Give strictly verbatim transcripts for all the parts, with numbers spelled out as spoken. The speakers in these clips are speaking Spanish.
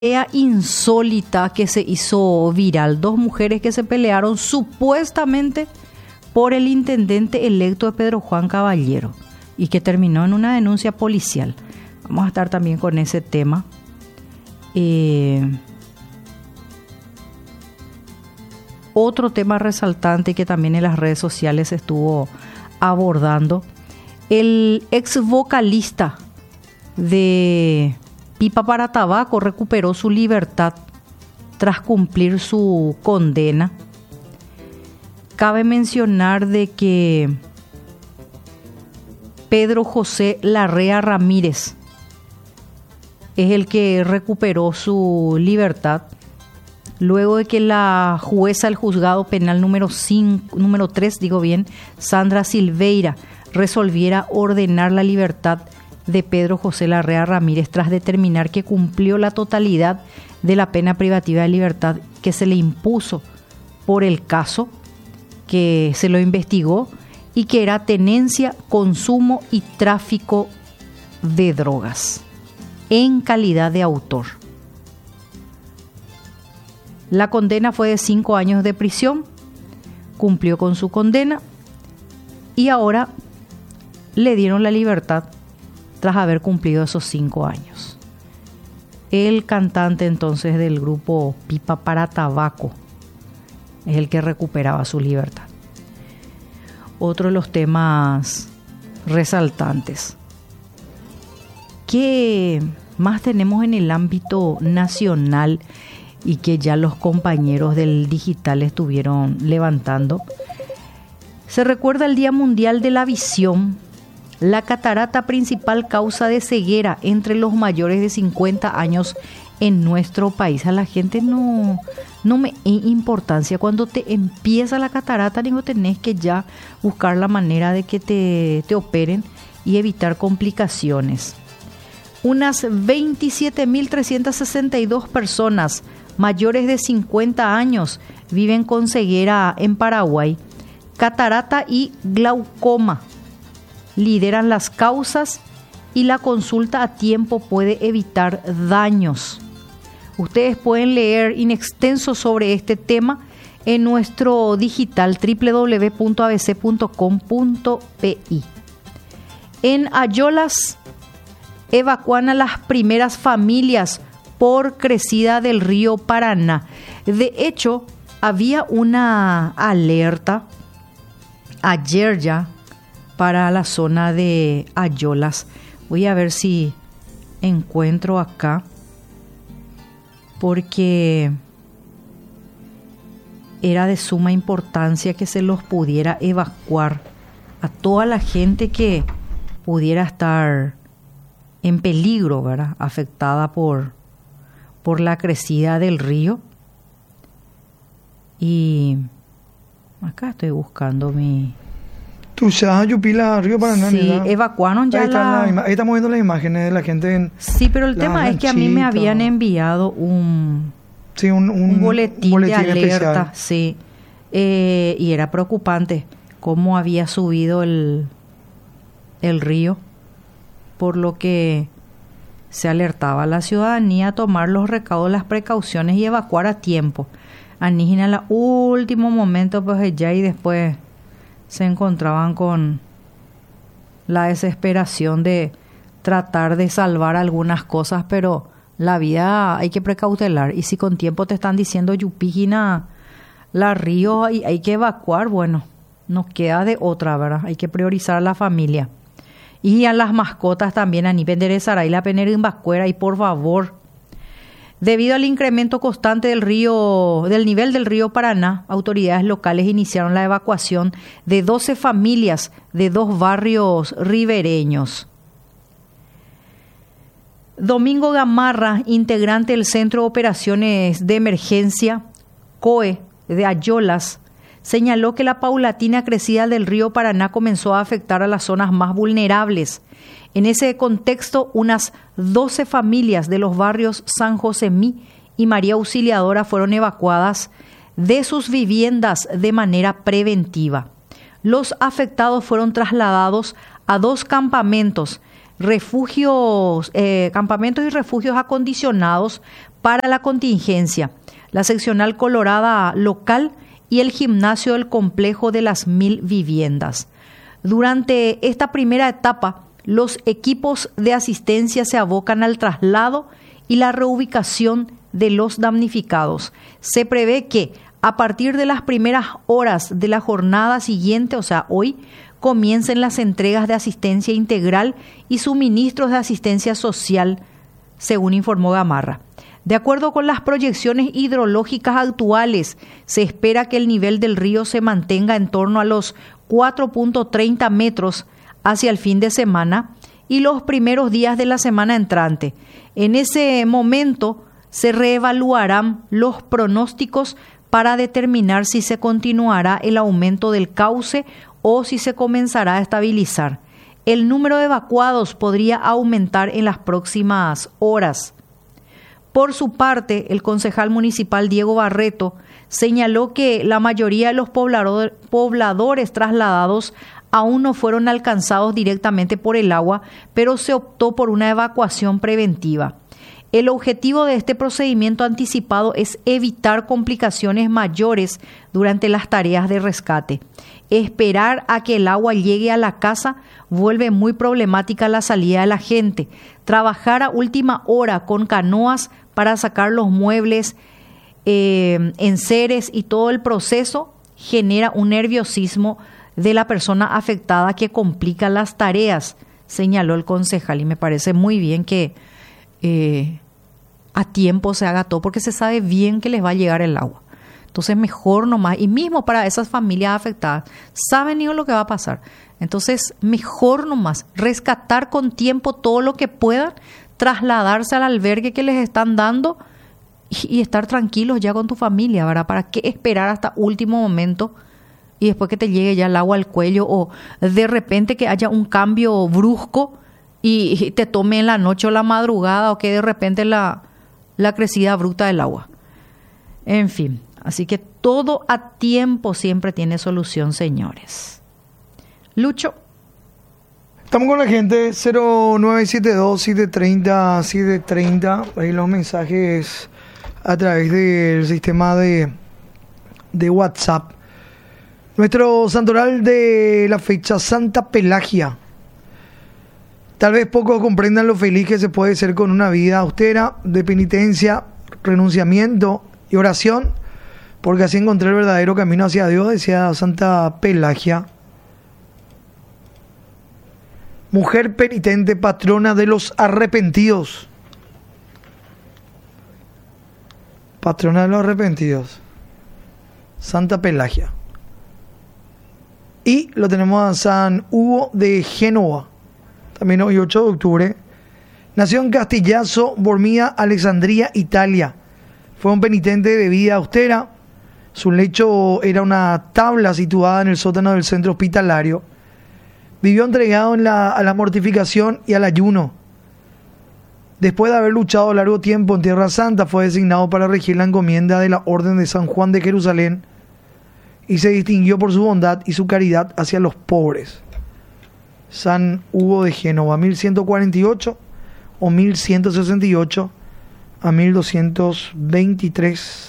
Pelea insólita que se hizo viral. Dos mujeres que se pelearon supuestamente por el intendente electo de Pedro Juan Caballero y que terminó en una denuncia policial. Vamos a estar también con ese tema. Eh, otro tema resaltante que también en las redes sociales se estuvo abordando. El ex vocalista de Pipa para Tabaco recuperó su libertad tras cumplir su condena. Cabe mencionar de que Pedro José Larrea Ramírez es el que recuperó su libertad luego de que la jueza del juzgado penal número cinco, número tres, digo bien, Sandra Silveira, resolviera ordenar la libertad de Pedro José Larrea Ramírez tras determinar que cumplió la totalidad de la pena privativa de libertad que se le impuso por el caso que se lo investigó y que era tenencia, consumo y tráfico de drogas en calidad de autor. La condena fue de cinco años de prisión, cumplió con su condena y ahora le dieron la libertad tras haber cumplido esos cinco años. El cantante entonces del grupo Pipa para Tabaco es el que recuperaba su libertad. Otro de los temas resaltantes. ¿Qué más tenemos en el ámbito nacional y que ya los compañeros del digital estuvieron levantando? Se recuerda el Día Mundial de la Visión. La catarata, principal causa de ceguera entre los mayores de cincuenta años en nuestro país. A la gente no, no me da importancia. Cuando te empieza la catarata, digo, tenés que ya buscar la manera de que te, te operen y evitar complicaciones. Unas veintisiete mil trescientas sesenta y dos personas mayores de cincuenta años viven con ceguera en Paraguay. Catarata y glaucoma lideran las causas y la consulta a tiempo puede evitar daños. Ustedes pueden leer in extenso sobre este tema en nuestro digital doble u doble u doble u punto a b c punto com punto p i. En Ayolas evacúan a las primeras familias por crecida del río Paraná. De hecho, había una alerta ayer ya para la zona de Ayolas. Voy a ver si encuentro acá, porque era de suma importancia que se los pudiera evacuar a toda la gente que pudiera estar en peligro, ¿verdad? Afectada por, por la crecida del río. Y acá estoy buscando mi... Tusa, Yupila, Río Paraná. Sí, evacuaron ya ahí la... la... Ahí estamos viendo las imágenes de la gente en... Sí, pero el tema es que a mí me habían enviado un... Sí, un, un, un boletín, un boletín de alerta, especial. Sí. Eh, y era preocupante cómo había subido el, el río, por lo que se alertaba a la ciudadanía a tomar los recaudos, las precauciones y evacuar a tiempo. Anígena al último momento, pues ya y después se encontraban con la desesperación de tratar de salvar algunas cosas, pero la vida hay que precautelar. Y si con tiempo te están diciendo Yupígina, la río, hay, hay que evacuar, bueno, nos queda de otra, ¿verdad? Hay que priorizar a la familia. Y a las mascotas también, a ni penderezar y la penerin vascuera, y por favor, debido al incremento constante del río, del nivel del río Paraná, autoridades locales iniciaron la evacuación de doce familias de dos barrios ribereños. Domingo Gamarra, integrante del Centro de Operaciones de Emergencia C O E de Ayolas, señaló que la paulatina crecida del río Paraná comenzó a afectar a las zonas más vulnerables. En ese contexto, unas doce familias de los barrios San Josemí y María Auxiliadora fueron evacuadas de sus viviendas de manera preventiva. Los afectados fueron trasladados a dos campamentos, refugios, eh, campamentos y refugios acondicionados para la contingencia, la seccional colorada local y el gimnasio del complejo de las mil viviendas. Durante esta primera etapa, los equipos de asistencia se abocan al traslado y la reubicación de los damnificados. Se prevé que a partir de las primeras horas de la jornada siguiente, o sea, hoy, comiencen las entregas de asistencia integral y suministros de asistencia social, según informó Gamarra. De acuerdo con las proyecciones hidrológicas actuales, se espera que el nivel del río se mantenga en torno a los cuatro punto treinta metros hacia el fin de semana y los primeros días de la semana entrante. En ese momento se reevaluarán los pronósticos para determinar si se continuará el aumento del cauce o si se comenzará a estabilizar. El número de evacuados podría aumentar en las próximas horas. Por su parte, el concejal municipal Diego Barreto señaló que la mayoría de los poblador, pobladores trasladados aún no fueron alcanzados directamente por el agua, pero se optó por una evacuación preventiva. El objetivo de este procedimiento anticipado es evitar complicaciones mayores durante las tareas de rescate. Esperar a que el agua llegue a la casa vuelve muy problemática la salida de la gente. Trabajar a última hora con canoas para sacar los muebles, eh, enseres y todo el proceso genera un nerviosismo de la persona afectada que complica las tareas, señaló el concejal, y me parece muy bien que eh, a tiempo se haga todo porque se sabe bien que les va a llegar el agua. Entonces mejor nomás, y mismo para esas familias afectadas, saben ni lo que va a pasar. Entonces mejor nomás rescatar con tiempo todo lo que puedan, trasladarse al albergue que les están dando y, y estar tranquilos ya con tu familia, ¿verdad? ¿Para qué esperar hasta último momento y después que te llegue ya el agua al cuello o de repente que haya un cambio brusco y, y te tome en la noche o la madrugada o que de repente la, la crecida bruta del agua? En fin. Así que todo a tiempo siempre tiene solución, señores. Lucho. Estamos con la gente, cero nueve siete dos, siete tres cero, siete tres cero. Ahí los mensajes a través del sistema de, de WhatsApp. Nuestro santoral de la fecha, Santa Pelagia. Tal vez pocos comprendan lo feliz que se puede ser con una vida austera, de penitencia, renunciamiento y oración, porque así encontré el verdadero camino hacia Dios, decía Santa Pelagia. Mujer penitente, patrona de los arrepentidos. Patrona de los arrepentidos. Santa Pelagia. Y lo tenemos a San Hugo de Génova. También hoy ocho de octubre. Nació en Castillazo, Bormia, Alexandría, Italia. Fue un penitente de vida austera. Su lecho era una tabla situada en el sótano del centro hospitalario. Vivió entregado en la, a la mortificación y al ayuno. Después de haber luchado largo tiempo en Tierra Santa, fue designado para regir la encomienda de la Orden de San Juan de Jerusalén y se distinguió por su bondad y su caridad hacia los pobres. San Hugo de Génova, mil ciento cuarenta y ocho o mil ciento sesenta y ocho a mil doscientos veintitrés.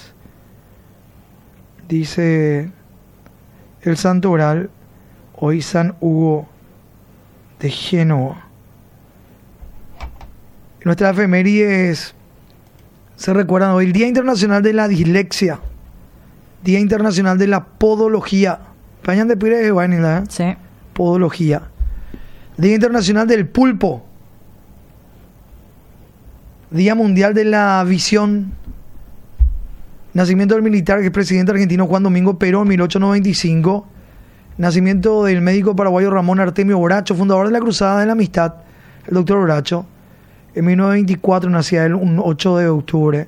Dice el santo oral, hoy San Hugo de Génova. Nuestra efemérides se recuerdan hoy, el Día Internacional de la Dislexia, Día Internacional de la Podología. España de Pire de Guaynila, ¿eh? Sí. Podología. Día Internacional del Pulpo. Día Mundial de la Visión. Nacimiento del militar que es presidente argentino Juan Domingo Perón, mil ochocientos noventa y cinco. Nacimiento del médico paraguayo Ramón Artemio Bracho, fundador de la Cruzada de la Amistad, el doctor Bracho. En mil novecientos veinticuatro nacía él, un ocho de octubre.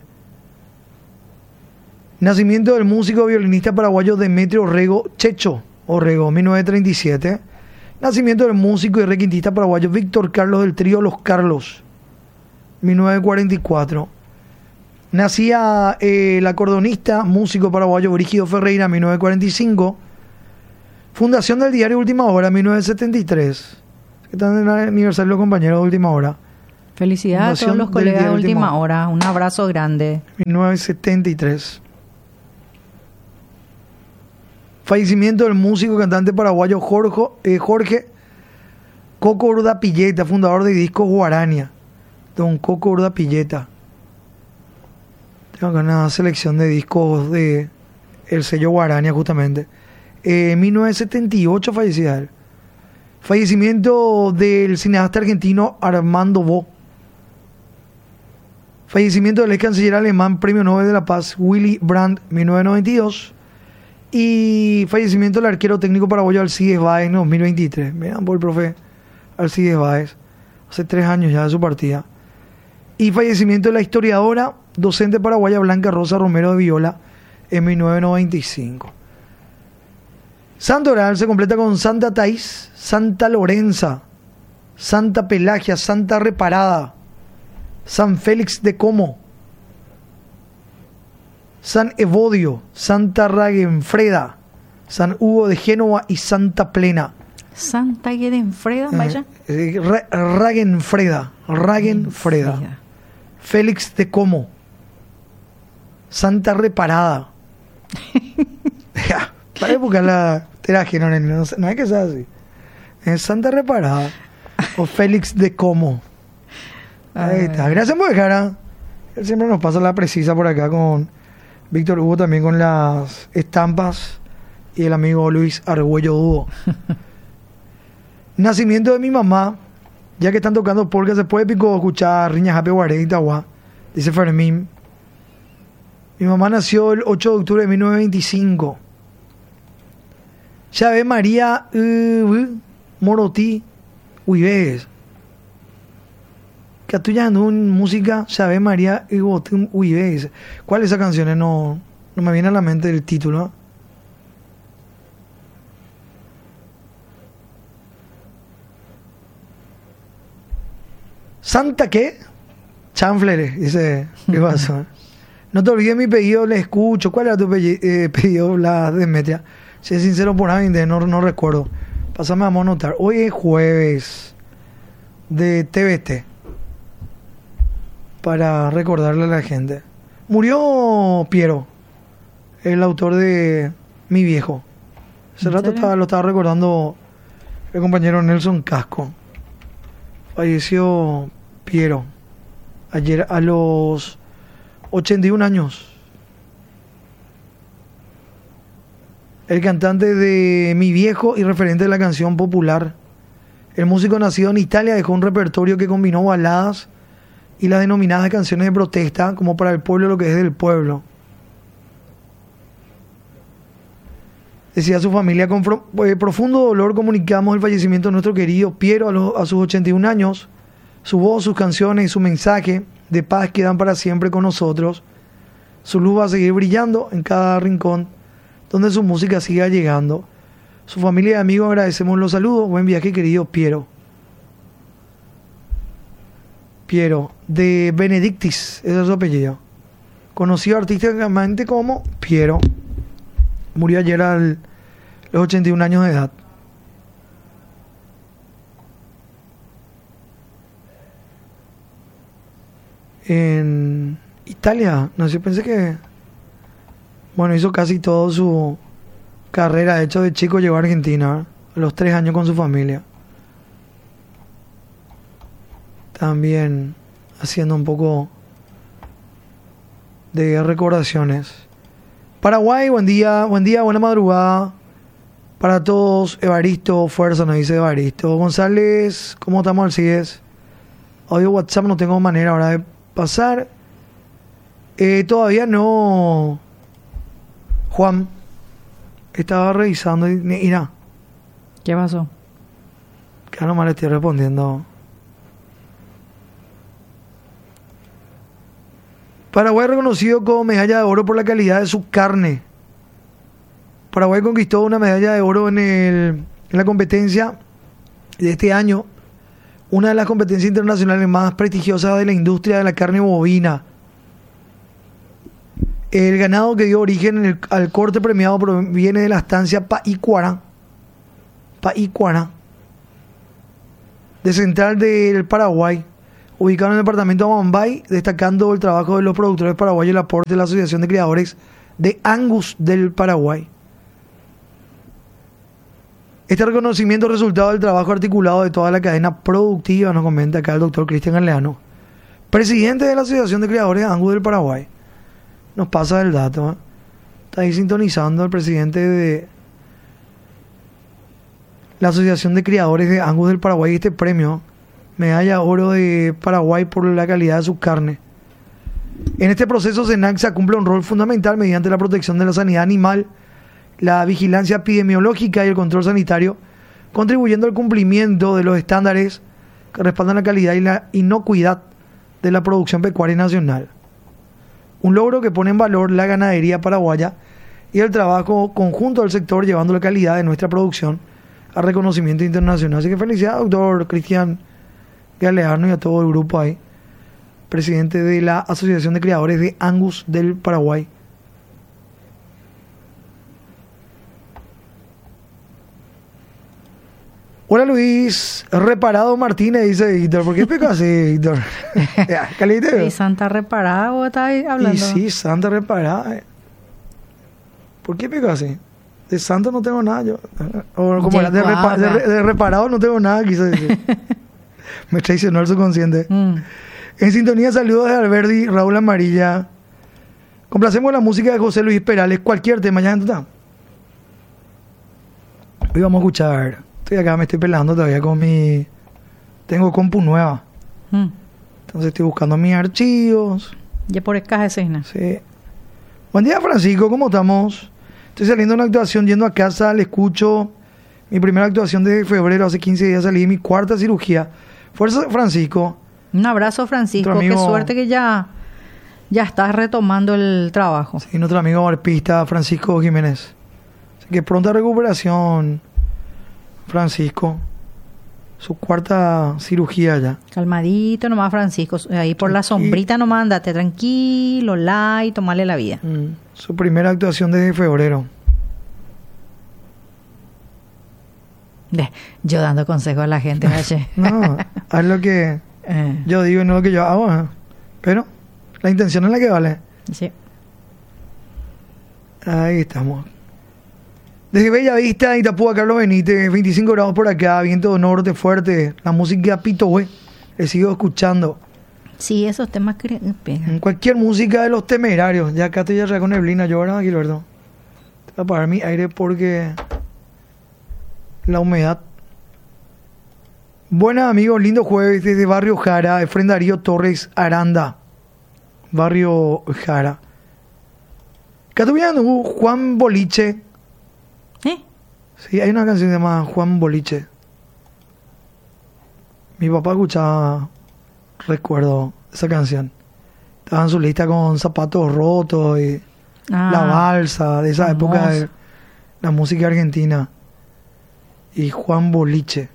Nacimiento del músico violinista paraguayo Demetrio Orrego Checho Orrego, mil novecientos treinta y siete. Nacimiento del músico y requintista paraguayo Víctor Carlos del trío Los Carlos, mil novecientos cuarenta y cuatro. Nacía eh, el acordeonista, músico paraguayo Brígido Ferreira, mil novecientos cuarenta y cinco. Fundación del diario Última Hora, mil novecientos setenta y tres. ¿Qué tal en el aniversario de los compañeros de Última Hora? Felicidades a todos los colegas de Última Hora. Un abrazo grande. mil novecientos setenta y tres. Fallecimiento del músico cantante paraguayo Jorge, eh, Jorge Coco Urdapilleta, fundador de Discos Guarania. Don Coco Urdapilleta. Tengo acá una selección de discos de el sello Guarania, justamente. Eh, en mil novecientos setenta y ocho fallecía él. Fallecimiento del cineasta argentino Armando Bo. Fallecimiento del ex canciller alemán, Premio Nobel de la Paz, Willy Brandt, mil novecientos noventa y dos. Y fallecimiento del arquero técnico paraguayo Alcides Báez en dos mil veintitrés. Miren por el profe Alcides Báez. Hace tres años ya de su partida. Y fallecimiento de la historiadora, docente paraguaya Blanca Rosa Romero de Viola en mil novecientos noventa y cinco. Santo Oral se completa con Santa Taís, Santa Lorenza, Santa Pelagia, Santa Reparada, San Félix de Como, San Evodio, Santa Ragenfreda, San Hugo de Génova y Santa Plena. Santa Ragenfreda, vaya. Eh, Ra Ragenfreda, Ragenfreda. Félix de Como, Santa Reparada. Ya, para buscar la teraje, no, no, no, no es que sea así. Es Santa Reparada o Félix de Como. Ahí está. Gracias por dejar. ¿eh? Él siempre nos pasa la precisa por acá con Víctor Hugo, también con las estampas, y el amigo Luis Argüello Dúo. Nacimiento de mi mamá, ya que están tocando polka, se puede pico escuchar Riña Jape Guaré y Tahuá, dice Fermín. Mi mamá nació el ocho de octubre de mil novecientos veinticinco. Llave María uh, Morotí Uibes. Que tuya no música Llave María Uibes. ¿Cuál es esa canción? No, no me viene a la mente el título. ¿Santa qué? Chanfleres, dice. ¿Qué pasó? No te olvides mi pedido, le escucho. ¿Cuál era tu eh, pedido, la Demetria? Si es sincero por ahí, no, no recuerdo. Pásame a anotar. Hoy es jueves de T V T. Para recordarle a la gente. Murió Piero, el autor de Mi Viejo. Hace rato estaba, lo estaba recordando el compañero Nelson Casco. Falleció Piero ayer a los ochenta y un años. El cantante de Mi Viejo y referente de la canción popular. El músico nacido en Italia dejó un repertorio que combinó baladas y las denominadas canciones de protesta, como para el pueblo lo que es del pueblo. Decía su familia: con eh, profundo dolor comunicamos el fallecimiento de nuestro querido Piero a, los, a sus ochenta y un años. Su voz, sus canciones y su mensaje de paz quedan para siempre con nosotros. Su luz va a seguir brillando en cada rincón donde su música siga llegando. Su familia y amigos agradecemos los saludos. Buen viaje, querido Piero. Piero, de Benedictis, ese es su apellido. Conocido artísticamente como Piero. Murió ayer a los ochenta y un años de edad. En Italia, no sé, pensé que... Bueno, hizo casi toda su carrera. De hecho, de chico llegó a Argentina, a los tres años con su familia. También haciendo un poco de recordaciones. Paraguay, buen día, buen día, buena madrugada para todos. Evaristo, fuerza, nos dice Evaristo. González, ¿cómo estamos, Alcides? Audio WhatsApp no tengo manera ahora de pasar. Eh, todavía no. Juan, estaba revisando y mira. ¿Qué pasó? Que nomás le estoy respondiendo. Paraguay reconocido como medalla de oro por la calidad de su carne. Paraguay conquistó una medalla de oro en, el, en la competencia de este año, una de las competencias internacionales más prestigiosas de la industria de la carne bovina. El ganado que dio origen en el, al corte premiado proviene de la estancia Paícuara, Paícuara, de Central del Paraguay, ubicado en el departamento de Bombay, destacando el trabajo de los productores paraguayos y el aporte de la Asociación de Criadores de Angus del Paraguay. Este reconocimiento es resultado del trabajo articulado de toda la cadena productiva, nos comenta acá el doctor Cristian Galeano, presidente de la Asociación de Criadores de Angus del Paraguay. Nos pasa el dato, ¿eh? Está ahí sintonizando el presidente de la Asociación de Criadores de Angus del Paraguay este premio, Medalla Oro de Paraguay por la calidad de su carne. En este proceso, SENACSA cumple un rol fundamental mediante la protección de la sanidad animal, la vigilancia epidemiológica y el control sanitario, contribuyendo al cumplimiento de los estándares que respaldan la calidad y la inocuidad de la producción pecuaria nacional. Un logro que pone en valor la ganadería paraguaya y el trabajo conjunto del sector llevando la calidad de nuestra producción a reconocimiento internacional. Así que felicidades, doctor Cristian Galeano, y a todo el grupo ahí, presidente de la Asociación de Criadores de Angus del Paraguay. Hola Luis, reparado Martínez, dice Víctor. ¿Por qué pecó así, Víctor? ¿Y Santa reparada o estás hablando? Y sí, Santa reparada. ¿Por qué pecó así? De santo no tengo nada yo. O como era, de, repa de, de reparado no tengo nada, quise decir. Me traicionó el subconsciente. Mm. En sintonía, saludos de Alberdi, Raúl Amarilla. Complacemos la música de José Luis Perales, cualquier tema, ya está. Hoy vamos a escuchar. Estoy acá, me estoy pelando todavía con mi... Tengo compu nueva. Mm. Entonces estoy buscando mis archivos. Ya por escaja escena. Sí. Buen día, Francisco, ¿cómo estamos? Estoy saliendo de una actuación, yendo a casa, le escucho. Mi primera actuación de febrero, hace quince días salí de mi cuarta cirugía. Fuerza, Francisco. Un abrazo, Francisco. Amigo, qué suerte que ya, ya estás retomando el trabajo. Sí, nuestro amigo arpista Francisco Jiménez. Así que pronta recuperación, Francisco. Su cuarta cirugía ya. Calmadito nomás, Francisco. Ahí por la sombrita nomás, andate tranquilo, light, tomarle la vida. Mm, su primera actuación desde febrero. Yo dando consejos a la gente, no, haz lo que eh. yo digo y no lo que yo hago, ¿eh? Pero la intención es la que vale. Sí. Ahí estamos. Desde Bella Vista, Itapúa, Carlos Benítez, veinticinco grados por acá, viento norte fuerte, la música Pito, güey, le sigo escuchando. Sí, esos temas que pegan. Cualquier música de Los Temerarios. Ya acá estoy ya con neblina, yo ahora, Gilberto. Voy a apagar mi aire porque la humedad. Buenas amigos, lindo jueves desde Barrio Jara, Efren Darío Torres Aranda. Barrio Jara. Catubiano, Juan Boliche. ¿Eh? Sí, hay una canción que se llama Juan Boliche. Mi papá escuchaba, recuerdo, esa canción. Estaba en su lista con Zapatos Rotos y ah, La Balsa, de esa famoso. Época de la música argentina. Y Juan Boliche.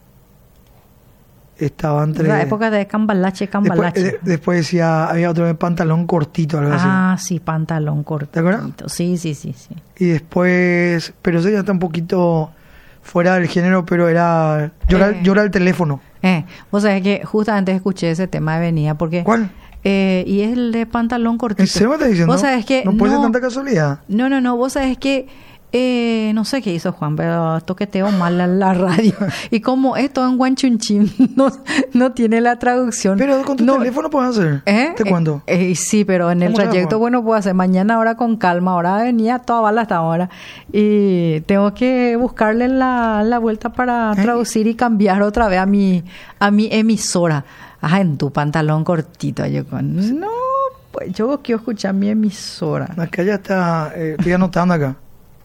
Estaba entre... La época de Cambalache, Cambalache. Después, de, después decía, había otro de Pantalón Cortito, algo así. Ah, sí, Pantalón Cortito. ¿Te acuerdas? Sí, sí, sí, sí. Y después, pero eso ya está un poquito fuera del género, pero era... Llora, eh, llora el teléfono. Eh, vos sabés que justamente escuché ese tema de Venida porque... ¿Cuál? Eh, y es el de Pantalón Cortito. ¿En serio me estás diciendo? Vos sabés que... No puede no, ser tanta casualidad. No, no, no, vos sabés que... Eh, no sé qué hizo Juan, pero toqueteo mal la, la radio. Y como esto en Guanchunchín no, no tiene la traducción. Pero con tu no, teléfono puedes hacer. ¿Eh? ¿De cuándo? Eh, eh, sí, pero en el trayecto, bueno, puedo hacer. Mañana ahora con calma. Ahora venía toda bala hasta ahora. Y tengo que buscarle la, la vuelta para ¿Eh? traducir y cambiar otra vez a mi, a mi emisora. Ajá, en tu pantalón cortito. Yo con... No, pues yo quiero escuchar mi emisora. Acá ya está, eh, estoy anotando acá.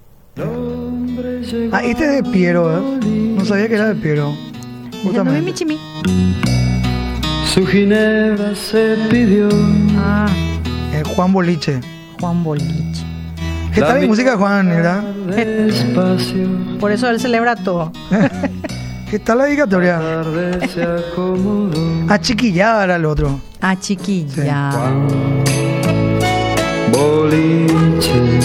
Ah, este es de Piero, ¿eh? No sabía que era de Piero. Justamente. Su ginebra se pidió. Ah. Eh, Juan Boliche. Juan Boliche. ¿Qué tal la música, Juan, verdad? Por eso él celebra todo. ¿Qué tal la dedicatoria? A chiquillada era el otro. A chiquilla. Sí. Boliche.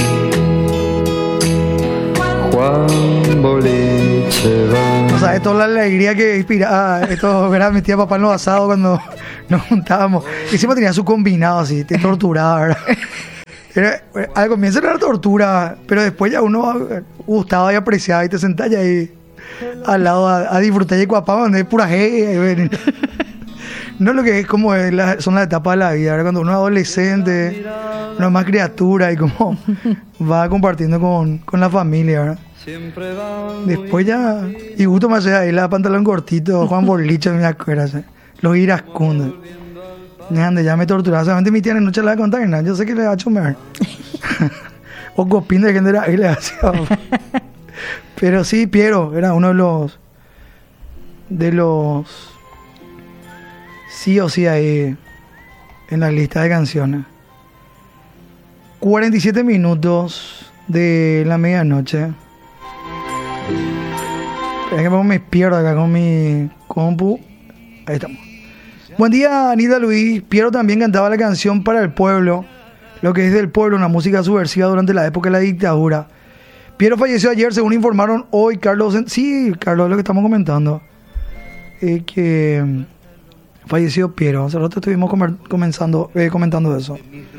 Juan Boliche va. O sea, esto es la alegría que inspira. Ah, esto, ¿verdad? Metía papá en los asados cuando nos juntábamos. Y siempre tenía su combinado así, te torturaba, ¿verdad? Era, al comienzo era tortura, pero después ya uno gustaba y apreciaba y te sentás ya ahí al lado a, a disfrutar de Cuapá, donde es pura G. No lo que es como es la, son las etapas de la vida, ¿verdad? Cuando uno es adolescente, uno es más criatura y como va compartiendo con, con la familia, ¿verdad? Después ya, y gusto más allá, ahí la pantalón cortito, Juan Borlicho, me acuerdo, ¿sí? Los iracundos. Ande, ya me torturaba, solamente mi tía en la noche le va a contar, ¿no? Yo sé que le va a chumar. O copín de gente era, y le hacía. Pero sí, Piero, era uno de los, de los, sí o sí ahí, en la lista de canciones. cuarenta y siete minutos de la medianoche. Es que me pierdo acá con mi compu. Ahí estamos. Buen día, Anita Luis. Piero también cantaba la canción Para el Pueblo, lo que es del pueblo, una música subversiva durante la época de la dictadura. Piero falleció ayer, según informaron hoy. Carlos, sí, Carlos, lo que estamos comentando. Eh, que falleció Piero. Hace rato estuvimos comer, comenzando, eh, comentando eso.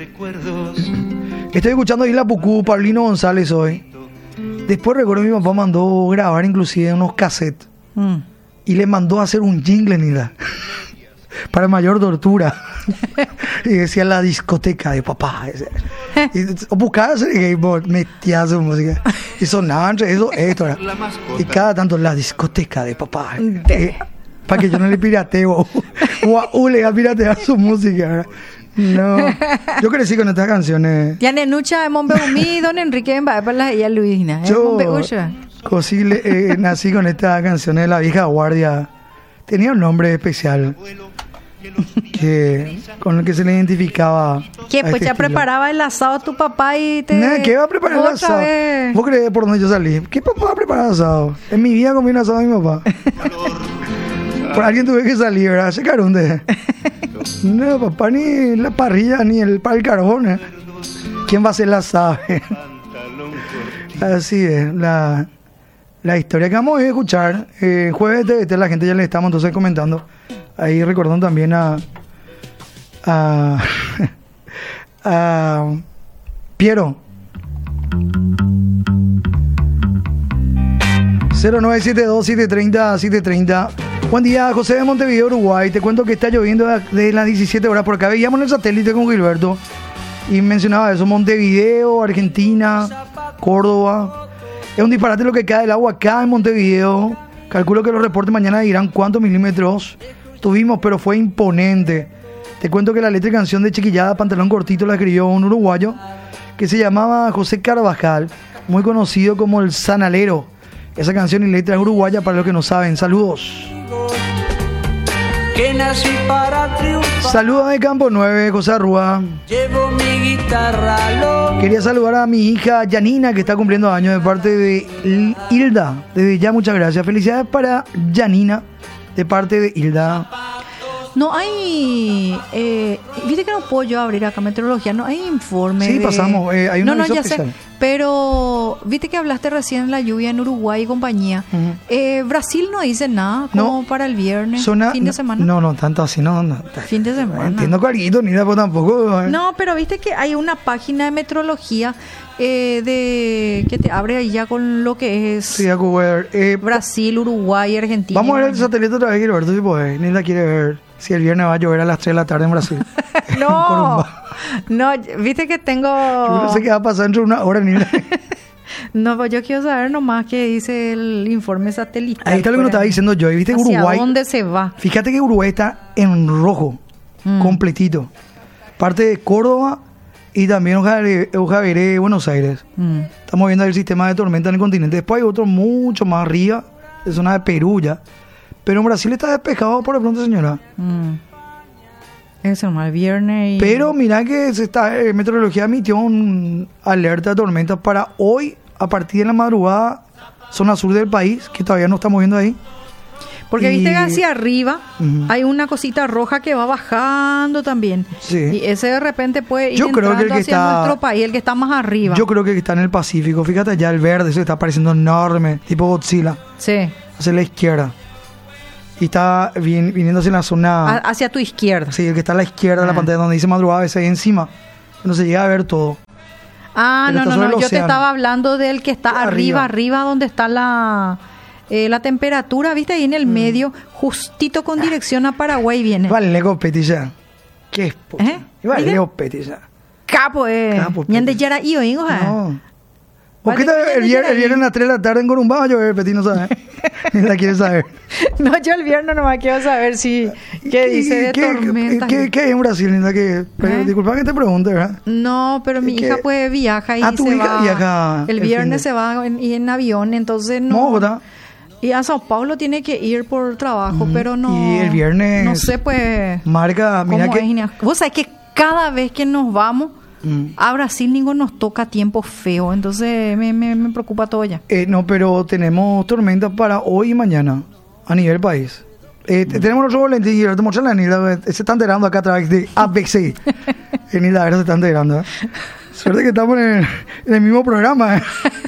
Estoy escuchando Isla Pucú, Paulino González hoy. Después recuerdo que mi papá mandó grabar inclusive unos cassettes. Mm. Y le mandó a hacer un jingle, Nida. Para mayor tortura. Y decía la discoteca de papá. Y, o buscaba hacer game, metía su música. Y sonaba entre eso, esto. Era. Y cada tanto la discoteca de papá. Eh, para que yo no le pirateo. O a U le iba a piratear su música. ¿Verdad? No, yo crecí con estas canciones. Ya Nenucha de Monbeumí, don Enrique en Baepalas y a Luisina. Yo cosí, eh, nací con estas canciones de la vieja guardia. Tenía un nombre especial que con el que se le identificaba. ¿Qué? Pues este ya estilo. Preparaba el asado tu papá y te... Nah, ¿qué va a preparar el asado? Vez. ¿Vos crees por dónde yo salí? ¿Qué papá va a preparar asado? En mi vida comí un asado de mi papá. Por alguien tuve que salir, ¿verdad? Se carunde. No, papá, ni la parrilla, ni el para el carbón. ¿eh? ¿Quién va a hacer la sabe? Así es, la, la historia que vamos a escuchar. Eh, jueves de, de la gente ya le estamos entonces comentando. Ahí recordando también a... a, a Piero. cero nueve siete dos, siete tres cero, siete tres cero. Buen día, José de Montevideo, Uruguay. Te cuento que está lloviendo desde las diecisiete horas por acá. Veíamos en el satélite con Gilberto y mencionaba eso. Montevideo, Argentina, Córdoba. Es un disparate lo que cae el agua acá en Montevideo. Calculo que los reportes mañana dirán cuántos milímetros tuvimos, pero fue imponente. Te cuento que la letra y canción de Chiquillada, Pantalón Cortito, la escribió un uruguayo que se llamaba José Carvajal, muy conocido como el Sanalero. Esa canción y letra es uruguaya para los que no saben. Saludos. Que nací para triunfar. Saludos de Campo nueve, José Arrúa. Llevo mi guitarra lo... Quería saludar a mi hija Yanina, que está cumpliendo años, de parte de Hilda. Desde ya, muchas gracias. Felicidades para Yanina, de parte de Hilda. No hay... Eh, Viste que no puedo yo abrir acá meteorología, no hay informe. Sí, de... pasamos. Eh, hay una no, no, ya especial. sé. Pero viste que hablaste recién de la lluvia en Uruguay y compañía. Uh-huh. eh, Brasil no dice nada como no, para el viernes, zona, fin de no, semana. No, no, tanto así, no. no fin de semana. Entiendo clarito, ni nada, pues tampoco. Eh. No, pero viste que hay una página de meteorología eh, de que te abre ahí ya con lo que es sí, eh, Brasil, Uruguay, Argentina. Vamos a ver el satélite otra vez, Gilberto, si podés. Ni la quiere ver. Si el viernes va a llover a las tres de la tarde en Brasil. No, no, viste que tengo... Yo no sé qué va a pasar entre una hora ni la... No, pues yo quiero saber nomás qué dice el informe satelital. Ahí está lo que nos estaba diciendo yo. ¿Viste que Uruguay? ¿Dónde se va? Fíjate que Uruguay está en rojo, mm. completito. Parte de Córdoba y también Ojaveré, Buenos Aires. Mm. Estamos viendo el sistema de tormenta en el continente. Después hay otro mucho más arriba, de zona de Perú ya. Pero en Brasil está despejado por de pronto, señora. Mm. Eso, mal viernes. Y... Pero mira que se está, eh, Meteorología emitió un alerta de tormentas para hoy, a partir de la madrugada, zona sur del país, que todavía no estamos viendo ahí. Porque y... viste que hacia arriba uh-huh. hay una cosita roja que va bajando también. Sí. Y ese de repente puede ir yo creo entrando que el que hacia está... nuestro país, el que está más arriba. Yo creo que está en el Pacífico. Fíjate ya el verde, se está pareciendo enorme, tipo Godzilla. Sí. Hacia la izquierda. y está vin- viniendo hacia la A- zona, hacia tu izquierda. sí, el que está a la izquierda de la Ah. pantalla donde dice madrugada, ese ahí encima, no se llega a ver todo. Ah, Pero no, está no, sobre no. el Yo te océano. estaba hablando del que está arriba, Arriba. arriba, donde está la, eh, la temperatura, ¿viste? Ahí en Mm. el medio, justito con dirección a Paraguay viene. Vale, Lego Petilla. ¿Qué es? po? ¿Eh? Vale, ¿Dile? Lego Petilla. Capo, eh. Capo, Ñande Peti. yara iyo, ingo, eh. No. ¿Por Vale, qué tal que el, ya vier- llega el viernes ahí. a las tres de la tarde en Corumbá va a llover, Peti? No sabe. Ni la quiere saber. No, yo el viernes nomás quiero saber si qué dice de ¿Qué, tormentas. qué, qué es en Brasil, Linda? Que, pero, ¿Eh? disculpa que te pregunte, ¿verdad? No, pero mi Es que- hija pues viaja y Ah, tu se hija va. viaja El el viernes fin de- se va en, y en avión, entonces no. Bogotá. Y a Sao Paulo tiene que ir por trabajo, pero no. Y el viernes- No sé, pues. Marca, mira ¿Cómo que... es, Ina? Vos sabés que cada vez que nos vamos Mm. a Brasil, ninguno nos toca tiempo feo. Entonces me, me, me preocupa todo ya. Eh, no, pero tenemos tormentas para hoy y mañana a nivel país. Eh, te- Tenemos los ojos lentillos, te muestran la Nilda, se está enterando acá a través de A B C. En Nilda, se está enterando. ¿eh? Suerte que estamos en el, en el mismo programa. ¿eh?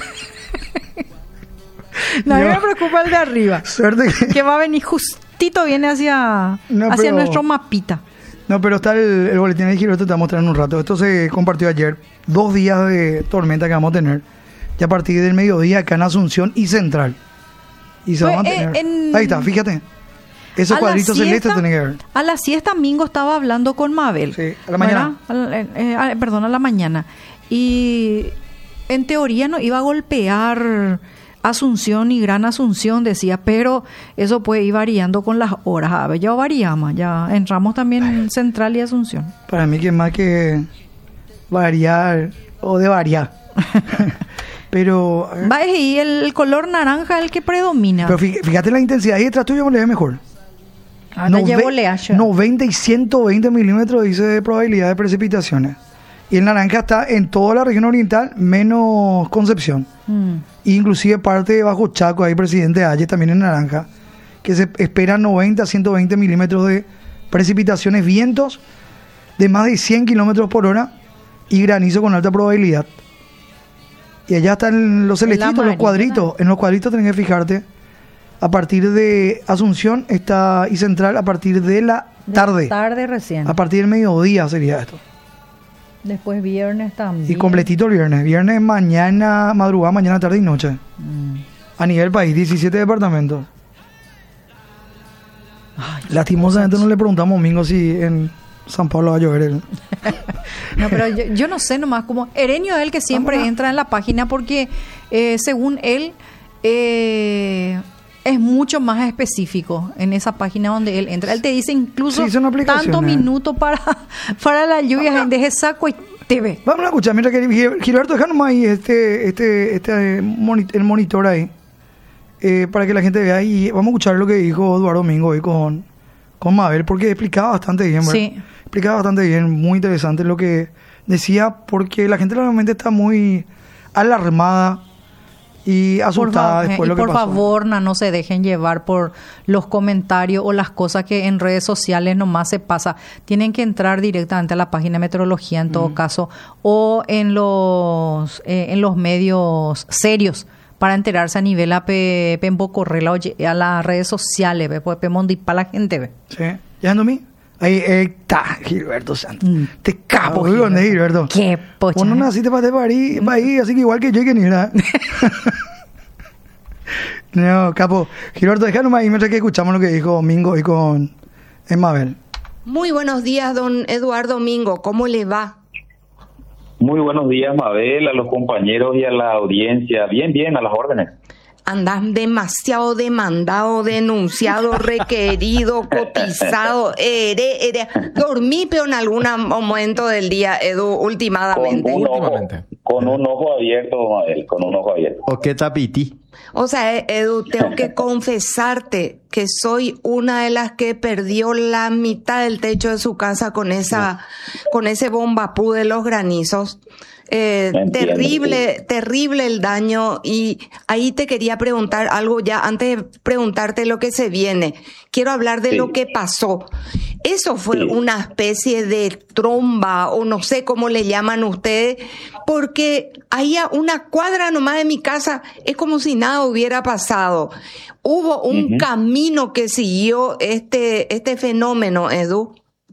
No, a mí Yo- me preocupa el de arriba. Suerte que... Que va a venir justito, viene hacia, No, hacia pero- nuestro mapita. No, pero está el, el boletín de Gilberto, te voy a mostrar en un rato. Esto se compartió ayer. Dos días de tormenta que vamos a tener. Y a partir del mediodía acá en Asunción y Central. Y se Pues, va a eh, mantener. en- Ahí está, fíjate. Esos A la cuadritos celestes siesta- tienen que ver. A la siesta Mingo estaba hablando con Mabel. Sí, a la mañana. ¿verdad? Al- eh, eh, ah, perdón, a la mañana. Y en teoría no iba a golpear Asunción y Gran Asunción, decía, pero eso puede ir variando con las horas. A ver, ya variamos, ya entramos también en Central y Asunción. Para mí que más que variar o de variar. pero, eh, Va, y el, el color naranja es el que predomina. pero fí- fíjate la intensidad. Ahí detrás tuyo le ve mejor. Ah, te Nove- llevo leacho. noventa y ciento veinte milímetros dice de probabilidad de precipitaciones. Y el naranja está en toda la región oriental, menos Concepción. Mm. Inclusive parte de Bajo Chaco, hay Presidente Ayes también en naranja, que se esperan noventa a ciento veinte milímetros de precipitaciones, vientos de más de cien kilómetros por hora y granizo con alta probabilidad. Y allá están los celestitos, los amarilla. cuadritos. En los cuadritos tenés que fijarte. A partir de Asunción está y Central a partir de la De tarde. Tarde recién. A partir del mediodía sería esto. Después viernes también. Y completito el viernes. Viernes, mañana, madrugada, mañana, tarde y noche. Mm. A nivel país, diecisiete departamentos. Lastimosamente no le preguntamos a Mingo si en San Pablo va a llover. el- No, pero yo, yo no sé nomás, como Erenio es el que siempre Vamos a- entra en la página porque eh, según él eh, es mucho más específico en esa página donde él entra. Él te dice incluso Sí, son aplicaciones. tanto minuto para, para la lluvia, de ese saco y te ve. Vamos a escuchar, mientras que Gil- Gilberto, deja nomás ahí este, este, este, eh, moni- el monitor ahí, eh, para que la gente vea. Y vamos a escuchar lo que dijo Eduardo Domingo hoy con, con Mabel, porque explicaba bastante bien, ¿verdad? Sí. Explicaba bastante bien, muy interesante lo que decía, porque la gente realmente está muy alarmada y Por, asustada fa- después y de lo que por pasó. favor, na, no se dejen llevar por los comentarios o las cosas que en redes sociales nomás se pasa. Tienen que entrar directamente a la página de meteorología en todo caso o en los eh, en los medios serios para enterarse a nivel a pe, pembo correla oye, a las redes sociales, ve, pues pemondi para la gente, ve. Sí, ¿ya ando mí? Ahí está Gilberto Santos. Mm. Te capo, Oh, ¿dónde es Gilberto? Qué pocha. Vos no naciste para París, país, así que igual que yo y que ni nada. No, capo. Gilberto, déjanos ahí mientras que escuchamos lo que dijo Mingo y con Mabel. Muy buenos días, don Eduardo Mingo. ¿Cómo le va? Muy buenos días, Mabel, a los compañeros y a la audiencia. Bien, bien, a las órdenes. Andas demasiado demandado, denunciado, requerido, cotizado. Ere, ere. Dormí, pero en algún momento del día, Edu, Con últimamente. un, ojo, Últimamente. con un ojo abierto, Mabel, con un ojo abierto. ¿O qué tapiti? O sea, eh, Edu, tengo que confesarte que soy una de las que perdió la mitad del techo de su casa con esa, con ese bombapú de los granizos. Eh, Entiendo, terrible, terrible el daño. Y ahí te quería preguntar algo ya, antes de preguntarte lo que se viene. Quiero hablar de Sí. lo que pasó. Eso fue Sí. una especie de tromba, o no sé cómo le llaman ustedes, porque ahí a una cuadra nomás de mi casa es como si nada hubiera pasado. Hubo un Ujú. camino que siguió este, este fenómeno, Edu.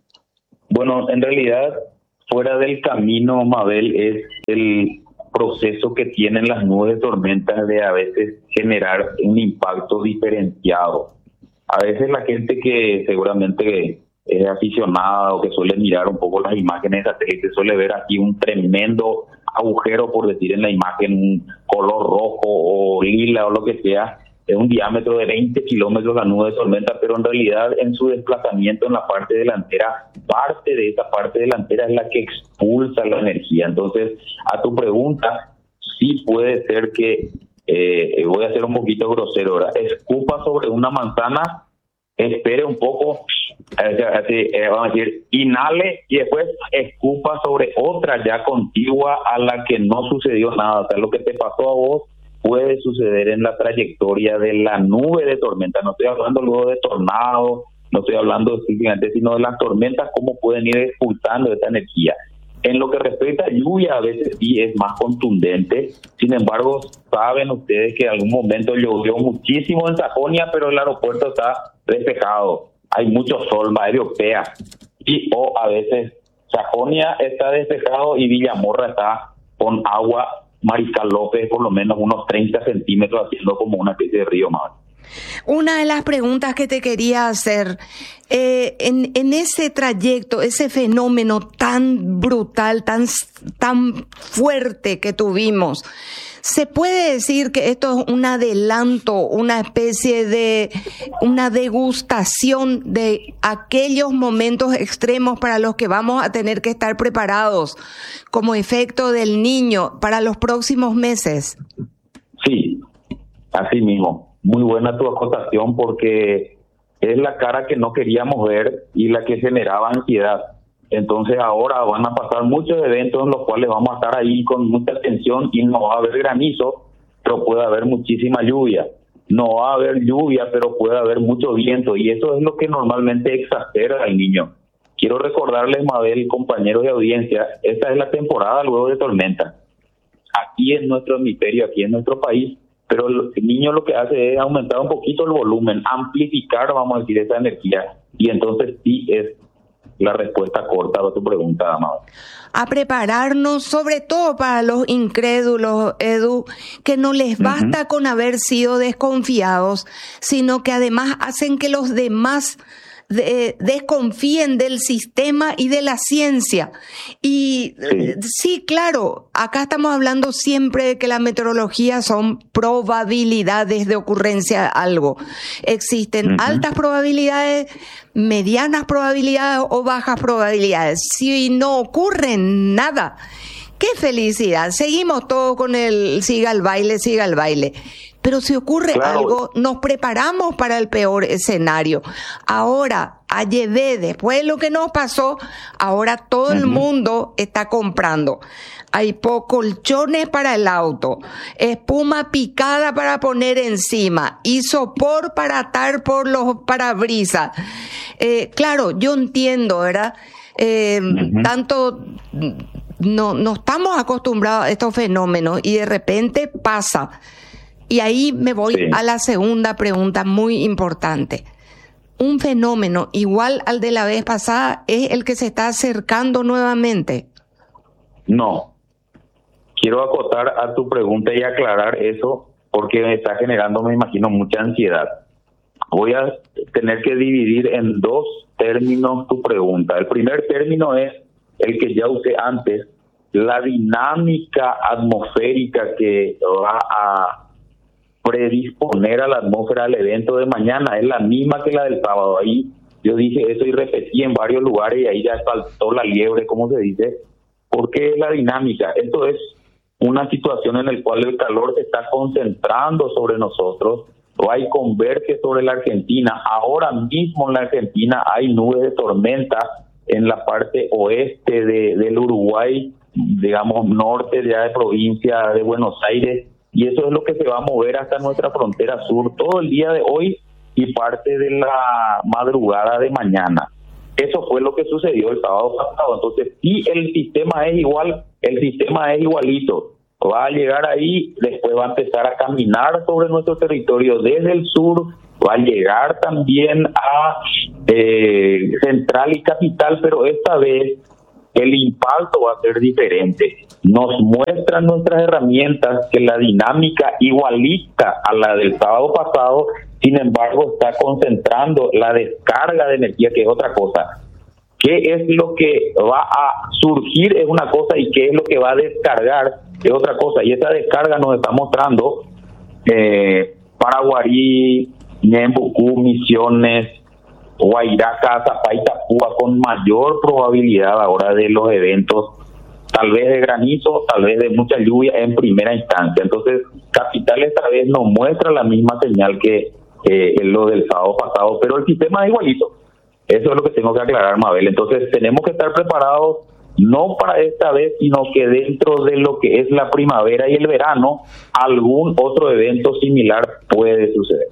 Bueno, en realidad, fuera del camino, Mabel, es el proceso que tienen las nubes de tormentas de a veces generar un impacto diferenciado. A veces la gente que seguramente es aficionada o que suele mirar un poco las imágenes de satélite suele ver aquí un tremendo agujero, por decir en la imagen, un color rojo o lila o lo que sea, de un diámetro de veinte kilómetros la nube de tormenta, pero en realidad en su desplazamiento en la parte delantera, parte de esa parte delantera es la que expulsa la energía. Entonces, a tu pregunta, sí puede ser que, eh, voy a ser un poquito grosero ahora, escupa sobre una manzana, espere un poco, así, eh, vamos a decir, inhale y después escupa sobre otra ya contigua a la que no sucedió nada. O sea, lo que te pasó a vos puede suceder en la trayectoria de la nube de tormenta. No estoy hablando luego de tornado, no estoy hablando específicamente, sino de las tormentas, cómo pueden ir expulsando esta energía. En lo que respecta a lluvia, a veces sí es más contundente. Sin embargo, saben ustedes que en algún momento llovió muchísimo en Sajonia, pero el aeropuerto está despejado. Hay mucho sol, Madre Europea. Y o a veces Sajonia está despejado y Villamorra está con agua. Mariscal López, por lo menos unos treinta centímetros, haciendo como una especie de río más. Una de las preguntas que te quería hacer, eh, en, en ese trayecto, ese fenómeno tan brutal, tan, tan fuerte que tuvimos, ¿se puede decir que esto es un adelanto, una especie de, una degustación de aquellos momentos extremos para los que vamos a tener que estar preparados como efecto del Niño para los próximos meses? Sí, así mismo. Muy buena tu acotación, porque es la cara que no queríamos ver y la que generaba ansiedad. Entonces ahora van a pasar muchos eventos en los cuales vamos a estar ahí con mucha atención y no va a haber granizo, pero puede haber muchísima lluvia. No va a haber lluvia, pero puede haber mucho viento, y eso es lo que normalmente exaspera al niño. Quiero recordarles, Mabel, compañeros de audiencia, esta es la temporada luego de tormenta. Aquí en nuestro hemisferio, aquí en nuestro país, pero el niño lo que hace es aumentar un poquito el volumen, amplificar, vamos a decir, esa energía, y entonces sí es la respuesta corta a tu pregunta, Amado. A prepararnos, sobre todo para los incrédulos, Edu, que no les basta uh-huh. con haber sido desconfiados, sino que además hacen que los demás de, desconfíen del sistema y de la ciencia. Y sí. sí, claro, acá estamos hablando siempre de que la meteorología son probabilidades de ocurrencia de algo. Existen uh-huh. altas probabilidades, medianas probabilidades o bajas probabilidades. Si no ocurre nada, ¡qué felicidad! Seguimos todo con el siga el baile, siga el baile. Pero si ocurre claro. algo, nos preparamos para el peor escenario. Ahora, a llevé, después de lo que nos pasó, ahora todo uh-huh. el mundo está comprando. Hay po- colchones para el auto, espuma picada para poner encima, isopor para atar por los parabrisas. Eh, claro, yo entiendo, ¿verdad? Eh, uh-huh. Tanto no, no estamos acostumbrados a estos fenómenos y de repente pasa. Y ahí me voy sí. a la segunda pregunta muy importante. ¿Un fenómeno igual al de la vez pasada es el que se está acercando nuevamente? No. Quiero acotar a tu pregunta y aclarar eso porque me está generando, me imagino, mucha ansiedad. Voy a tener que dividir en dos términos tu pregunta. El primer término es el que ya usé antes, la dinámica atmosférica que va a predisponer a la atmósfera al evento de mañana es la misma que la del sábado. Ahí yo dije eso y repetí en varios lugares y ahí ya saltó la liebre, como se dice. ¿Por qué es la dinámica? Esto es una situación en la cual el calor se está concentrando sobre nosotros, o hay converge sobre la Argentina. Ahora mismo en la Argentina hay nubes de tormenta en la parte oeste de, del Uruguay, digamos norte ya de provincia de Buenos Aires, y eso es lo que se va a mover hasta nuestra frontera sur todo el día de hoy y parte de la madrugada de mañana. Eso fue lo que sucedió el sábado pasado. Entonces, si el sistema es igual, el sistema es igualito. Va a llegar ahí, después va a empezar a caminar sobre nuestro territorio desde el sur, va a llegar también a eh, Central y Capital, pero esta vez el impacto va a ser diferente. Nos muestran nuestras herramientas que la dinámica igualita a la del sábado pasado, sin embargo, está concentrando la descarga de energía, que es otra cosa. ¿Qué es lo que va a surgir? Es una cosa, y qué es lo que va a descargar es otra cosa. Y esa descarga nos está mostrando eh, Paraguarí, Ñembucú, Misiones, Guairá, Cazapá y Itapúa con mayor probabilidad ahora de los eventos, tal vez de granizo, tal vez de mucha lluvia en primera instancia. Entonces, Capital esta vez nos muestra la misma señal que eh, lo del sábado pasado, pero el sistema es igualito. Eso es lo que tengo que aclarar, Mabel. Entonces, tenemos que estar preparados no para esta vez, sino que dentro de lo que es la primavera y el verano, algún otro evento similar puede suceder.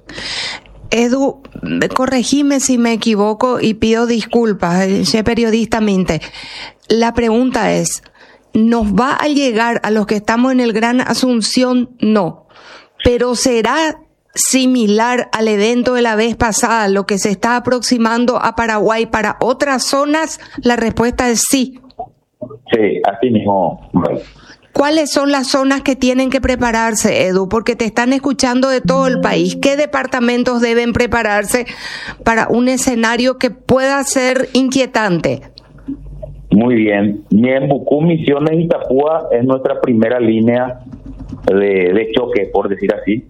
Edu, corregime si me equivoco y pido disculpas, soy periodista Minte. La pregunta es, ¿nos va a llegar a los que estamos en el Gran Asunción? No, pero ¿será similar al evento de la vez pasada, lo que se está aproximando a Paraguay para otras zonas? La respuesta es sí. Sí, así mismo. ¿Cuáles son las zonas que tienen que prepararse, Edu? Porque te están escuchando de todo el país. ¿Qué departamentos deben prepararse para un escenario que pueda ser inquietante? Muy bien. Ñembucú, Misiones y Itapúa es nuestra primera línea de, de choque, por decir así.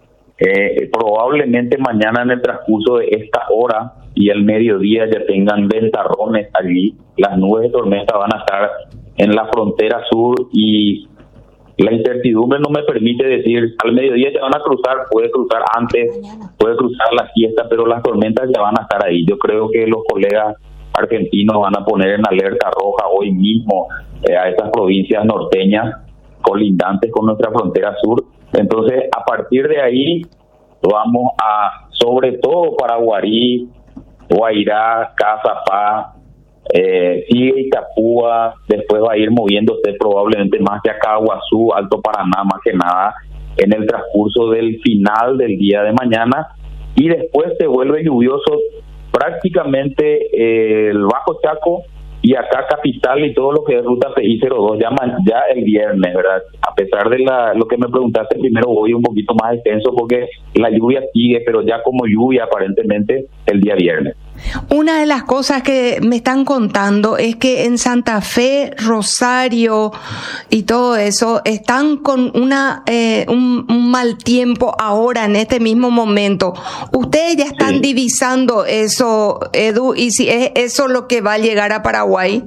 Eh, probablemente mañana en el transcurso de esta hora y el mediodía ya tengan ventarrones allí. Las nubes de tormenta van a estar en la frontera sur y la incertidumbre no me permite decir al mediodía ya van a cruzar, puede cruzar antes, puede cruzar la siesta, pero las tormentas ya van a estar ahí. Yo creo que los colegas argentinos van a poner en alerta roja hoy mismo eh, a esas provincias norteñas colindantes con nuestra frontera sur. Entonces, a partir de ahí vamos a, sobre todo Paraguarí, Guairá, Cazapá, Eh, sigue Itapúa, después va a ir moviéndose probablemente más hacia Caguazú, Alto Paraná, más que nada en el transcurso del final del día de mañana, y después se vuelve lluvioso prácticamente eh, el Bajo Chaco y acá Capital y todo lo que es ruta P I cero dos ya, ya el viernes, ¿verdad? A pesar de la, lo que me preguntaste primero, voy un poquito más extenso porque la lluvia sigue, pero ya como lluvia aparentemente el día viernes. Una de las cosas que me están contando es que en Santa Fe, Rosario y todo eso están con una eh, un, un mal tiempo ahora en este mismo momento. Ustedes ya están sí. divisando eso, Edu, y si es eso lo que va a llegar a Paraguay.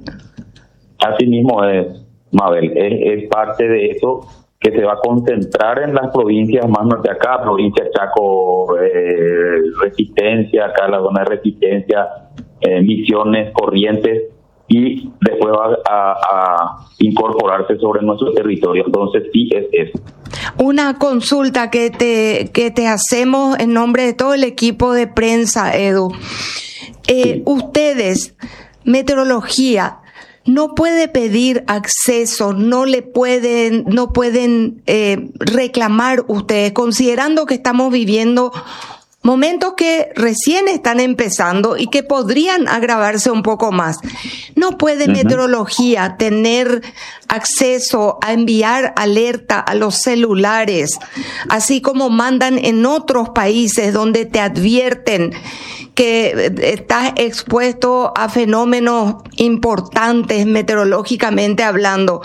Así mismo es, Mabel, es, es parte de eso que se va a concentrar en las provincias más norte acá, provincia Chaco, eh, Resistencia, acá la zona de Resistencia, eh, Misiones, Corrientes, y después va a, a incorporarse sobre nuestro territorio. Entonces sí es eso. Una consulta que te que te hacemos en nombre de todo el equipo de prensa, Edu. Eh, sí. Ustedes, meteorología, no puede pedir acceso, no le pueden, no pueden eh, reclamar ustedes, considerando que estamos viviendo momentos que recién están empezando y que podrían agravarse un poco más. No puede uh-huh. meteorología tener acceso a enviar alerta a los celulares, así como mandan en otros países donde te advierten que estás expuesto a fenómenos importantes meteorológicamente hablando.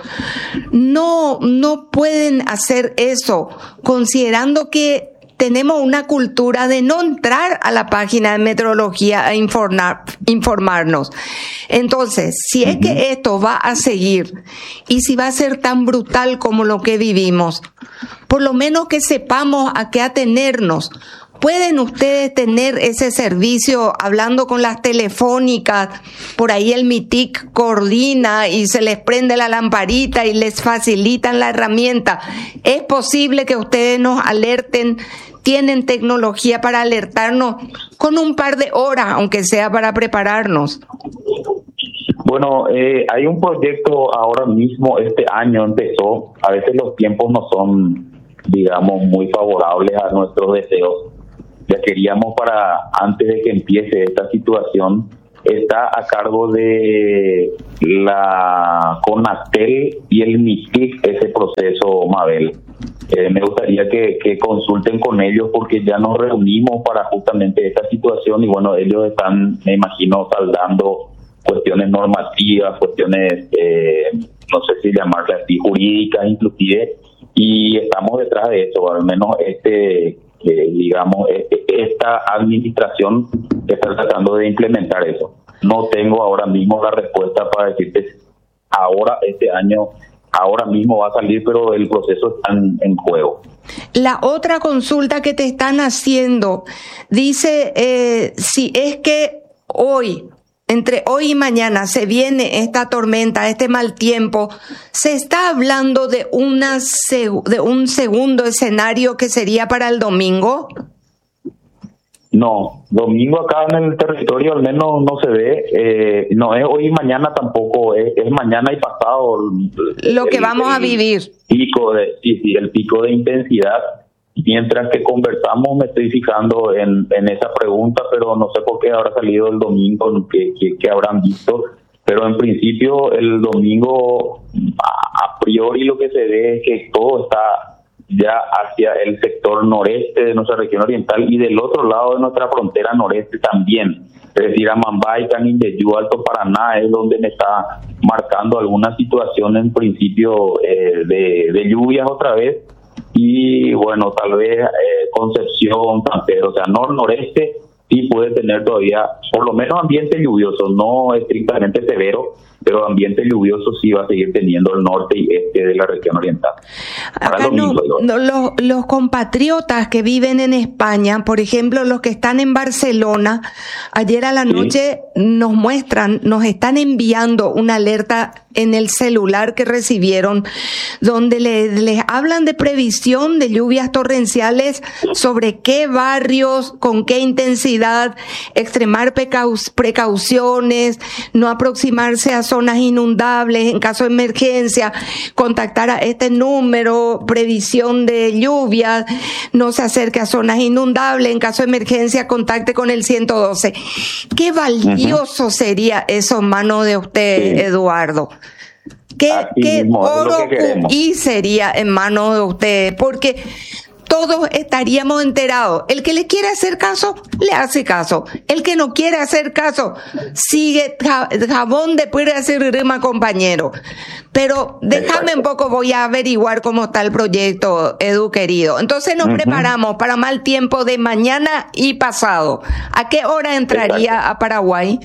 No, no pueden hacer eso, considerando que tenemos una cultura de no entrar a la página de meteorología a informar, informarnos. Entonces, si es que esto va a seguir y si va a ser tan brutal como lo que vivimos, por lo menos que sepamos a qué atenernos. ¿Pueden ustedes tener ese servicio hablando con las telefónicas? Por ahí el MITIC coordina y se les prende la lamparita y les facilitan la herramienta. ¿Es posible que ustedes nos alerten tienen tecnología para alertarnos con un par de horas, aunque sea para prepararnos? Bueno, eh, hay un proyecto ahora mismo, este año empezó, a veces los tiempos no son, digamos, muy favorables a nuestros deseos. Ya queríamos para, antes de que empiece esta situación, está a cargo de la CONATEL y el MISIC ese proceso, Mabel. Eh, me gustaría que, que consulten con ellos porque ya nos reunimos para justamente esta situación y bueno, ellos están, me imagino, saldando cuestiones normativas, cuestiones, eh, no sé si llamarlas así, jurídicas inclusive, y estamos detrás de eso, al menos este, eh, digamos, esta administración está tratando de implementar eso. No tengo ahora mismo la respuesta para decirte ahora, este año, ahora mismo va a salir, pero el proceso está en, en juego. La otra consulta que te están haciendo dice, eh, si es que hoy, entre hoy y mañana se viene esta tormenta, este mal tiempo, ¿se está hablando de, una seg- de un segundo escenario que sería para el domingo? No, domingo acá en el territorio al menos no se ve, eh, no es hoy y mañana tampoco, es, es mañana y pasado. Lo el, que vamos el a vivir. Pico de, sí, sí, el pico de intensidad. Mientras que conversamos me estoy fijando en, en esa pregunta, pero no sé por qué habrá salido el domingo, que, que, que habrán visto, pero en principio el domingo a, a priori lo que se ve es que todo está ya hacia el sector noreste de nuestra región oriental y del otro lado de nuestra frontera noreste también, es decir, Amambay, Canindeyú, Alto Paraná es donde me está marcando alguna situación en principio eh, de, de lluvias otra vez. Y bueno, tal vez eh, Concepción, San Pedro, o sea, nor-noreste sí puede tener todavía por lo menos ambiente lluvioso, no estrictamente severo, pero ambiente lluvioso sí va a seguir teniendo el norte y este de la región oriental. Acá no, no, los, los compatriotas que viven en España, por ejemplo, los que están en Barcelona, ayer a la noche sí. nos muestran, nos están enviando una alerta en el celular que recibieron, donde les, les hablan de previsión de lluvias torrenciales, sobre qué barrios, con qué intensidad, extremar precau- precauciones, no aproximarse a zonas inundables, en caso de emergencia, contactar a este número, previsión de lluvias, no se acerque a zonas inundables, en caso de emergencia, contacte con el ciento doce. Qué valioso uh-huh. sería eso en manos de usted, sí. Eduardo. ¿Qué, qué oro y sería en manos de ustedes? Porque todos estaríamos enterados. El que le quiere hacer caso, le hace caso. El que no quiere hacer caso, sigue jabón después de hacer rima, compañero. Pero déjame un poco, voy a averiguar cómo está el proyecto, Edu querido. Entonces nos uh-huh. preparamos para mal tiempo de mañana y pasado. ¿A qué hora entraría Exacto. a Paraguay?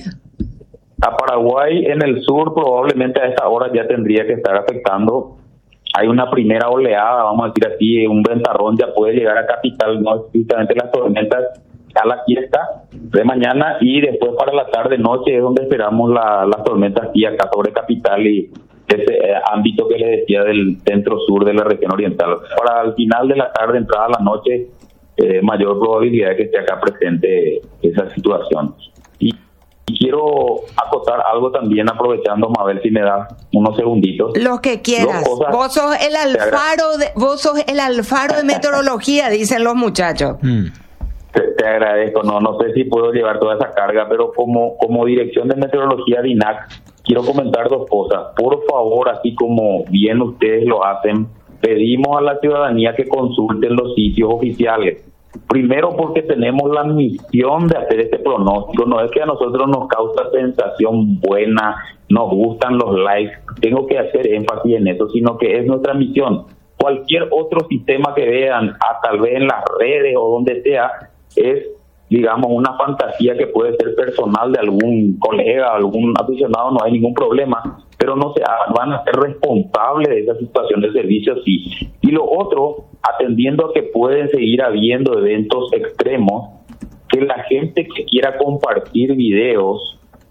A Paraguay en el sur probablemente a esta hora ya tendría que estar afectando. Hay una primera oleada, vamos a decir así, un ventarrón ya puede llegar a capital, no estrictamente las tormentas a la fiesta de mañana y después para la tarde noche es donde esperamos la, las tormentas aquí acá sobre capital y ese eh, ámbito que les decía del centro sur de la región oriental. Para el final de la tarde, entrada a la noche, eh, mayor probabilidad de que esté acá presente esa situación. Y quiero acotar algo también, aprovechando, Mabel, si me da unos segunditos. Lo que quieras. Vos sos el alfaro de, vos sos el alfaro de meteorología, dicen los muchachos. Mm. Te, te agradezco. No, no sé si puedo llevar toda esa carga, pero como, como dirección de meteorología de I N A C, quiero comentar dos cosas. Por favor, así como bien ustedes lo hacen, pedimos a la ciudadanía que consulten los sitios oficiales. Primero porque tenemos la misión de hacer este pronóstico, no es que a nosotros nos causa sensación buena, nos gustan los likes, tengo que hacer énfasis en eso, sino que es nuestra misión. Cualquier otro sistema que vean, a tal vez en las redes o donde sea, es, digamos, una fantasía que puede ser personal de algún colega, algún aficionado, no hay ningún problema, pero no se van a ser responsables de esa situación de servicio, sí. Y lo otro, atendiendo a que pueden seguir habiendo eventos extremos, que la gente que quiera compartir videos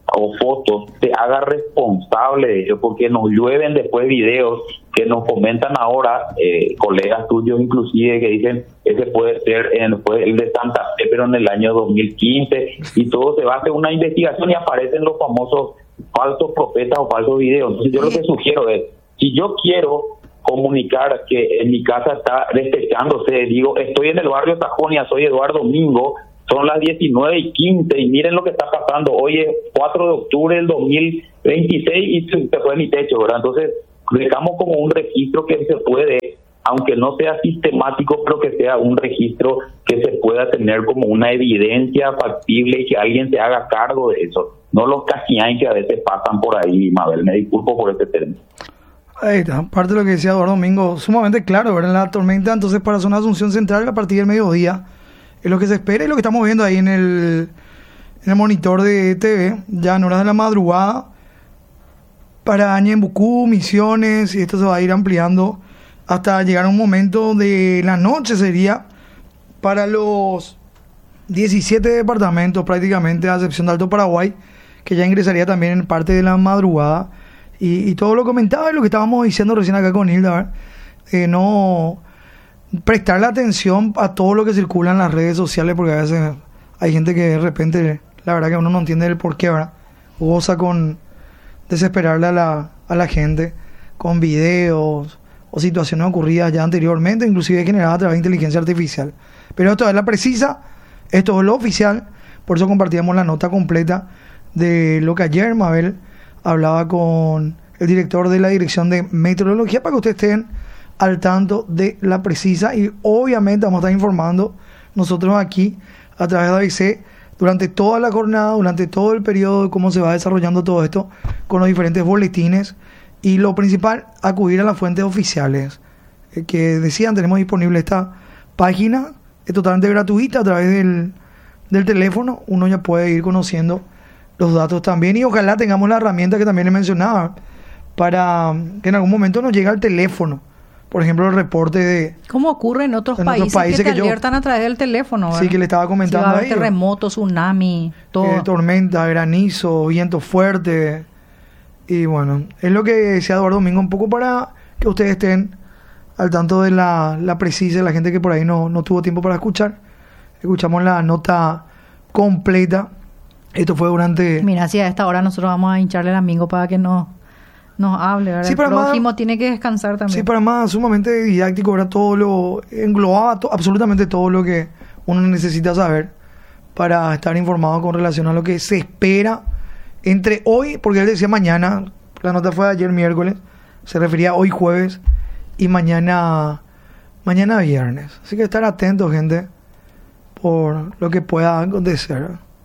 o fotos se haga responsable de ello, porque nos llueven después videos que nos comentan ahora eh, colegas tuyos inclusive que dicen ese puede ser en, fue el de Santa Fe pero en el año dos mil quince, y todo se va a hacer una investigación y aparecen los famosos falsos profetas o falsos videos. Entonces yo lo que sugiero es, si yo quiero comunicar que en mi casa está despechándose, digo, estoy en el barrio Sajonia, soy Eduardo Mingo, son las diecinueve y quince y miren lo que está pasando, hoy es cuatro de octubre del dos mil veintiséis y se fue mi techo, ¿verdad? Entonces dejamos como un registro que se puede, aunque no sea sistemático, pero que sea un registro que se pueda tener como una evidencia factible y que alguien se haga cargo de eso, no los casiain que a veces pasan por ahí, Mabel, me disculpo por este término. Ahí está, parte de lo que decía Eduardo Domingo, sumamente claro, ¿verdad? La tormenta entonces para zona Asunción Central a partir del mediodía es lo que se espera y lo que estamos viendo ahí en el, en el monitor de T V, ya en horas de la madrugada, para Ñembucú, Misiones, y esto se va a ir ampliando hasta llegar a un momento de la noche, sería para los diecisiete departamentos prácticamente, a excepción de Alto Paraguay, que ya ingresaría también en parte de la madrugada, y, y todo lo comentaba y lo que estábamos diciendo recién acá con Hilda, ¿verdad? Eh, no prestarle atención a todo lo que circula en las redes sociales, porque a veces hay gente que de repente, la verdad que uno no entiende el por qué, ¿verdad? Goza con desesperarle a la, a la gente con videos o situaciones ocurridas ya anteriormente, inclusive generadas a través de inteligencia artificial. Pero esto es la precisa, esto es lo oficial, por eso compartíamos la nota completa de lo que ayer Mabel hablaba con el director de la Dirección de Meteorología, para que ustedes estén al tanto de la precisa, y obviamente vamos a estar informando nosotros aquí a través de A B C durante toda la jornada, durante todo el periodo de cómo se va desarrollando todo esto con los diferentes boletines, y lo principal, acudir a las fuentes oficiales eh, que decían, tenemos disponible esta página, es totalmente gratuita a través del, del teléfono, uno ya puede ir conociendo los datos también, y ojalá tengamos la herramienta que también le mencionaba para que en algún momento nos llegue al teléfono. Por ejemplo, el reporte de... ¿Cómo ocurre en otros, en países, otros países que te que yo, alertan a través del teléfono? ¿verdad? Sí, que le estaba comentando si va a haber ahí. terremotos, tsunami, todo. Eh, tormenta, granizo, viento fuerte. Y bueno, es lo que decía Eduardo Domingo, un poco para que ustedes estén al tanto de la, la precisa, la gente que por ahí no, no tuvo tiempo para escuchar. Escuchamos la nota completa. Esto fue durante... Mira, si a esta hora nosotros vamos a hincharle el amigo para que no... nos hable, ¿verdad? Sí, el prójimo más, tiene que descansar también. Sí, para más sumamente didáctico, era todo lo, englobaba to, absolutamente todo lo que uno necesita saber para estar informado con relación a lo que se espera entre hoy, porque él decía mañana, la nota fue de ayer miércoles, se refería a hoy jueves y mañana, mañana viernes. Así que estar atentos, gente, por lo que pueda acontecer.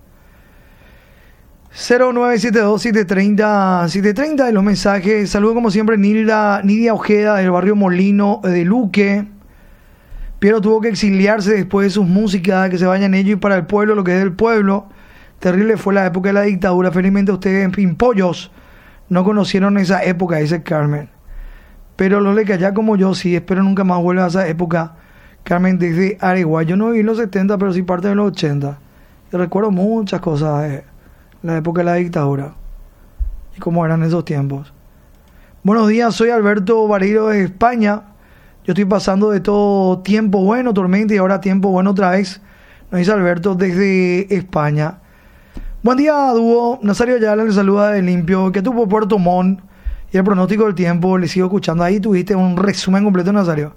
cero nueve siete dos, siete tres cero, siete tres cero de los mensajes. Saludo como siempre Nilda, Nidia Ojeda del barrio Molino de Luque. Piero tuvo que exiliarse después de sus músicas, que se vayan ellos y para el pueblo, lo que es del pueblo. Terrible fue la época de la dictadura. Felizmente ustedes en Pimpollos no conocieron esa época, dice Carmen. Pero los de allá como yo sí, espero nunca más vuelva a esa época. Carmen desde Areguá. Yo no viví en los setenta, pero sí parte de los ochenta. Yo recuerdo muchas cosas de la época de la dictadura y cómo eran esos tiempos. Buenos días, soy Alberto Vareiro de España. Yo estoy pasando de todo tiempo bueno, tormenta, y ahora tiempo bueno otra vez. Nos dice Alberto desde España. Buen día, dúo. Nazario Ayala le saluda de Limpio. ¿Qué tuvo Puerto Montt? Y el pronóstico del tiempo, le sigo escuchando. Ahí tuviste un resumen completo, Nazario.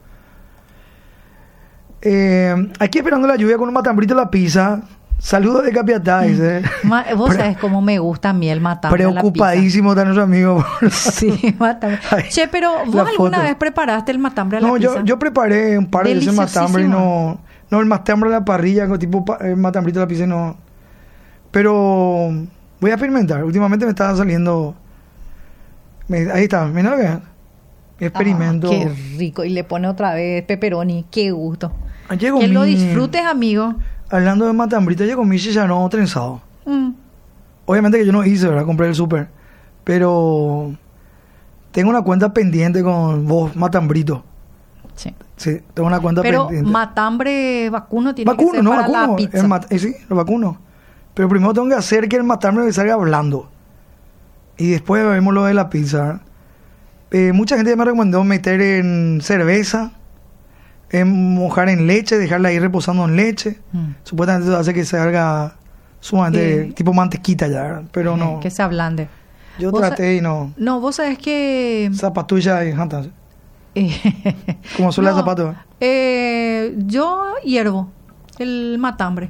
Eh, aquí esperando la lluvia con un matambrito a la pizza. Saludos de Capiatá, dice. Ma, vos Pre- sabés cómo me gusta a mí el matambre. Preocupadísimo está nuestro amigo. Sí, matambre. Ay, che, pero vos alguna vez preparaste el matambre a la no, pizza. No, yo, yo preparé un par de veces matambre y no. No, el matambre a la parrilla, tipo el matambrito a la pizza, no. Pero voy a experimentar. Últimamente me estaba saliendo. Me, ahí está, mira lo que es. Experimento. Ah, qué rico. Y le pone otra vez pepperoni. Qué gusto. Llego que mi... lo disfrutes, amigo. Hablando de matambrita, yo comí chicharrón trenzado. Mm. Obviamente que yo no hice, ¿verdad? Compré el súper. Pero tengo una cuenta pendiente con vos, matambrito. Sí. Sí, tengo una cuenta pero pendiente. Pero matambre vacuno tiene vacuno, que ser no, para vacuno. la pizza. El mat- eh, sí, lo vacuno. Pero primero tengo que hacer que el matambre me salga blando. Y después vemos lo de la pizza, ¿verdad? Eh, mucha gente me recomendó meter en cerveza, en mojar en leche, dejarla ahí reposando en leche. Mm. Supuestamente eso hace que se haga sumamente eh, tipo mantequita ya, ¿verdad? Pero eh, no. Que se ablande. Yo traté y no. No, vos sabés que... Zapatulla y jantas. Como suele no, el zapato. Eh, yo hiervo el matambre.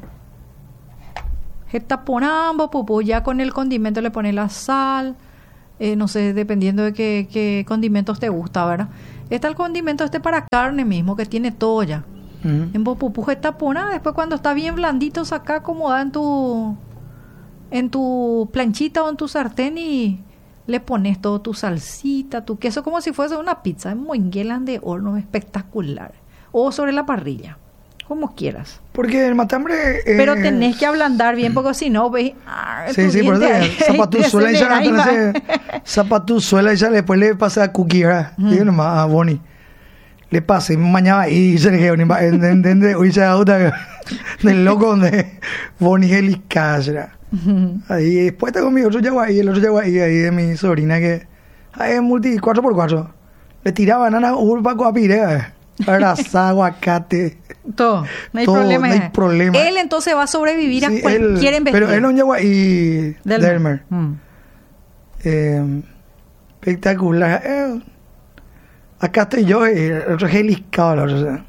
Taponambo, pupu, ya con el condimento le pones la sal, eh, no sé, dependiendo de qué, qué condimentos te gusta, ¿verdad? Está el condimento este para carne mismo, que tiene todo ya. Uh-huh. En pupu, tapona, después cuando está bien blandito, saca acomoda en tu en tu planchita o en tu sartén y le pones todo tu salsita, tu queso, como si fuese una pizza, moinguelas de horno espectacular, o sobre la parrilla, como quieras. Porque el matambre es... Pero tenés que ablandar bien, porque si no, ves... Sí, sí, por eso zapatuzuela y ya zapatuzuela y ya después le pasa a Cookie, ¿verdad? Mm. Digo nomás a Bonnie. Le pasé, mañana y se le quedó, ¿entendés? Hoy se auta del loco donde Bonnie es el casa. Ahí después está con mi otro yaguaí, el otro yaguaí ahí de mi sobrina que ahí es multi cuatro por cuatro. Le tiraba banana urba guapire, abrazada, aguacate. Todo, no hay todo, problema. No hay problema. Él entonces va a sobrevivir sí, a cualquier embestida. Pero él es un yaguaí Delmer. Delmer. Mm. Eh, espectacular. Eh, acá estoy yo, el otro geliscado, o sea.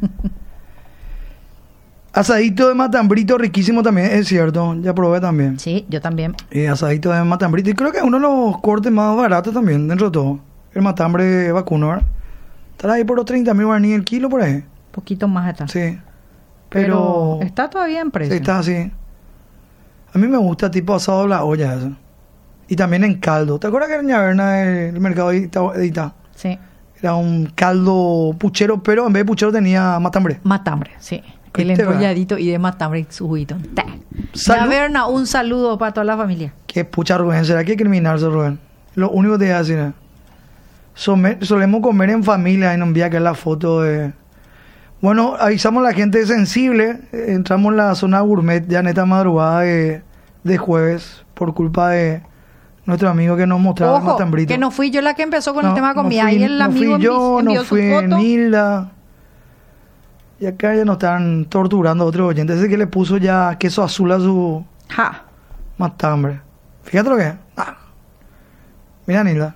Asadito de matambrito riquísimo también, es cierto. Ya probé también. Sí, yo también. Eh, asadito de matambrito. Y creo que es uno de los cortes más baratos también, dentro de todo. El matambre vacuno, ¿verdad? Estará ahí por los treinta mil guaraníes el kilo por ahí. Poquito más está. Sí. Pero, Pero está todavía en precio. Sí, está así. A mí me gusta tipo asado de la olla eso. Y también en caldo. ¿Te acuerdas que era Ñaverna el mercado de Ita? Sí. Era un caldo puchero, pero en vez de puchero tenía matambre. Matambre, sí. El enrolladito y de matambre y su juguito. Ñaverna, un saludo para toda la familia. Qué pucha, Rubén. ¿Será que criminal, Rubén? Lo único que te voy a decir es... Solemos comer en familia y nos envía que la foto de... Bueno, avisamos a la gente sensible. Entramos en la zona gourmet ya en esta madrugada de, de jueves por culpa de nuestro amigo que nos mostraba Ojo, el matambrito. Que no fui yo la que empezó con no, el tema de comida. No fui, y el no amigo fui yo, envió no fui su foto. Nilda. Y acá ya nos están torturando a otros oyentes. Ese que le puso ya queso azul a su ja. matambre. Fíjate lo que es. Ah. Mira, Nilda.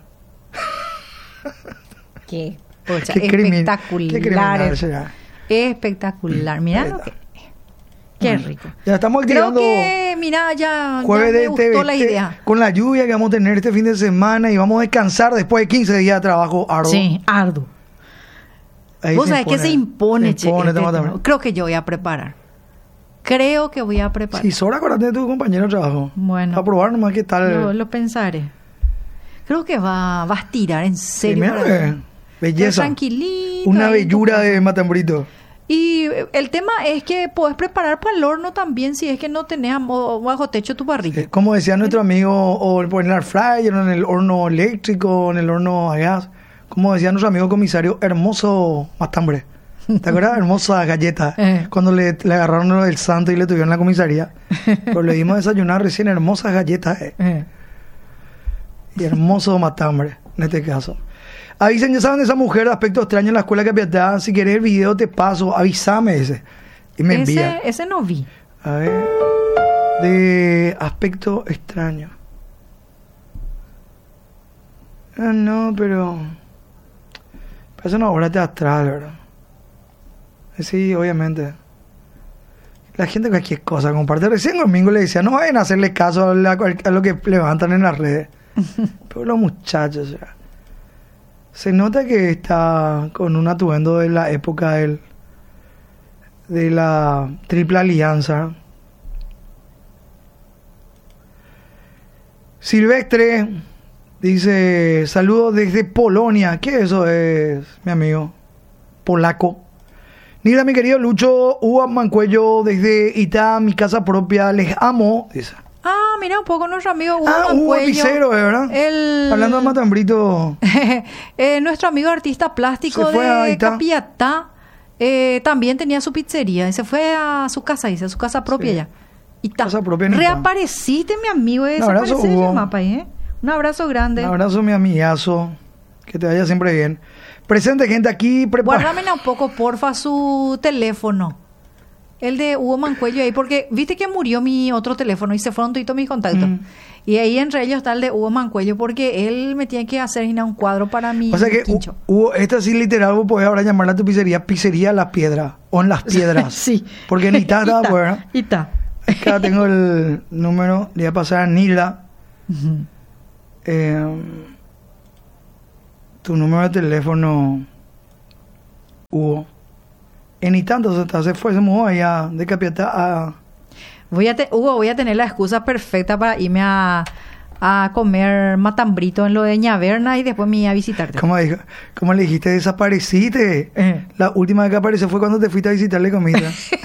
Qué, pocha, qué espectacular. Qué criminal será. Espectacular. Mira lo que... Qué bueno, rico. Ya estamos activando. Creo que, mira, ya, jueves ya me de gustó T V, la idea. Con la lluvia que vamos a tener este fin de semana y vamos a descansar después de quince días de trabajo arduo. Sí, arduo. Ahí Vos sabés que se impone, se impone che, este, este, creo que yo voy a preparar. Creo que voy a preparar. Sí, Sora, acuérdate de tu compañero de trabajo. Bueno. A probar nomás qué tal. Lo, lo pensaré. Creo que va, va a estirar, en serio. Sí, mira, belleza. Tranquilito. Una bellura de matambrito. Y el tema es que podés preparar para el horno también si es que no tenés bajo techo tu parrilla. Sí, como decía nuestro amigo, o en el air fryer, o en el horno eléctrico, o en el horno a gas. Como decía nuestro amigo comisario, hermoso matambre. ¿Te acuerdas? Hermosa galleta. Eh. Cuando le, le agarraron el santo y le tuvieron en la comisaría. Pero le dimos a desayunar recién hermosas galletas. Eh. Eh. Y hermoso matambre, en este caso. Avisen, ya saben de esa mujer de aspecto extraño en la escuela Capiatá. Si querés el video te paso, avísame ese. Y me ese, envía. Ese no vi. A ver. De aspecto extraño. Ah, no, pero... Parece una obra teatral, ¿verdad? Sí, obviamente. La gente cualquier cosa comparte. Recién conmigo le decía, no vayan a hacerle caso a, la, a lo que levantan en las redes. Pero los muchachos, o sea, se nota que está con un atuendo de la época del, de la Triple Alianza. Silvestre dice, saludos desde Polonia. ¿Qué eso es, mi amigo? Polaco. Mira, mi querido Lucho, Hugo Mancuello desde Itá, mi casa propia. Les amo, dice. Ah, mira un poco nuestro amigo Hugo Ah, Hugo Picero, ¿verdad? El... Hablando de matambrito. eh, nuestro amigo artista plástico de Capiatá eh, también tenía su pizzería y se fue a su casa, dice, a su casa propia sí. ya. Y ta. Casa propia. Reapareciste, mi amigo, ese abrazo, aparece en el mapa, ¿eh? Un abrazo grande. Un abrazo, mi amigazo. Que te vaya siempre bien. Presente, gente, aquí preparada. Guárdame un poco, porfa, su teléfono. El de Hugo Mancuello ahí, porque viste que murió mi otro teléfono y se fueron todos mis contactos. Mm. Y ahí entre ellos está el de Hugo Mancuello, porque él me tiene que hacer un cuadro para mi O sea que, quincho. Hugo, esta sí literal, vos podés ahora llamarla a tu pizzería Pizzería Las Piedras. O en Las Piedras. Sí. Porque ni está, estaba fuera. Y está. Acá tengo el número, le voy a pasar a Nila. Ujú. Eh, tu número de teléfono, Hugo. En ni tanto se, se fue, se mudó allá de Capiatá a... Voy a te- Hugo, voy a tener la excusa perfecta para irme a, a comer matambrito en lo de Ñaverna y después me iba a visitarte. ¿Cómo, dijo? ¿Cómo le dijiste? Desapareciste. Eh. La última vez que apareció fue cuando te fuiste a visitarle comida.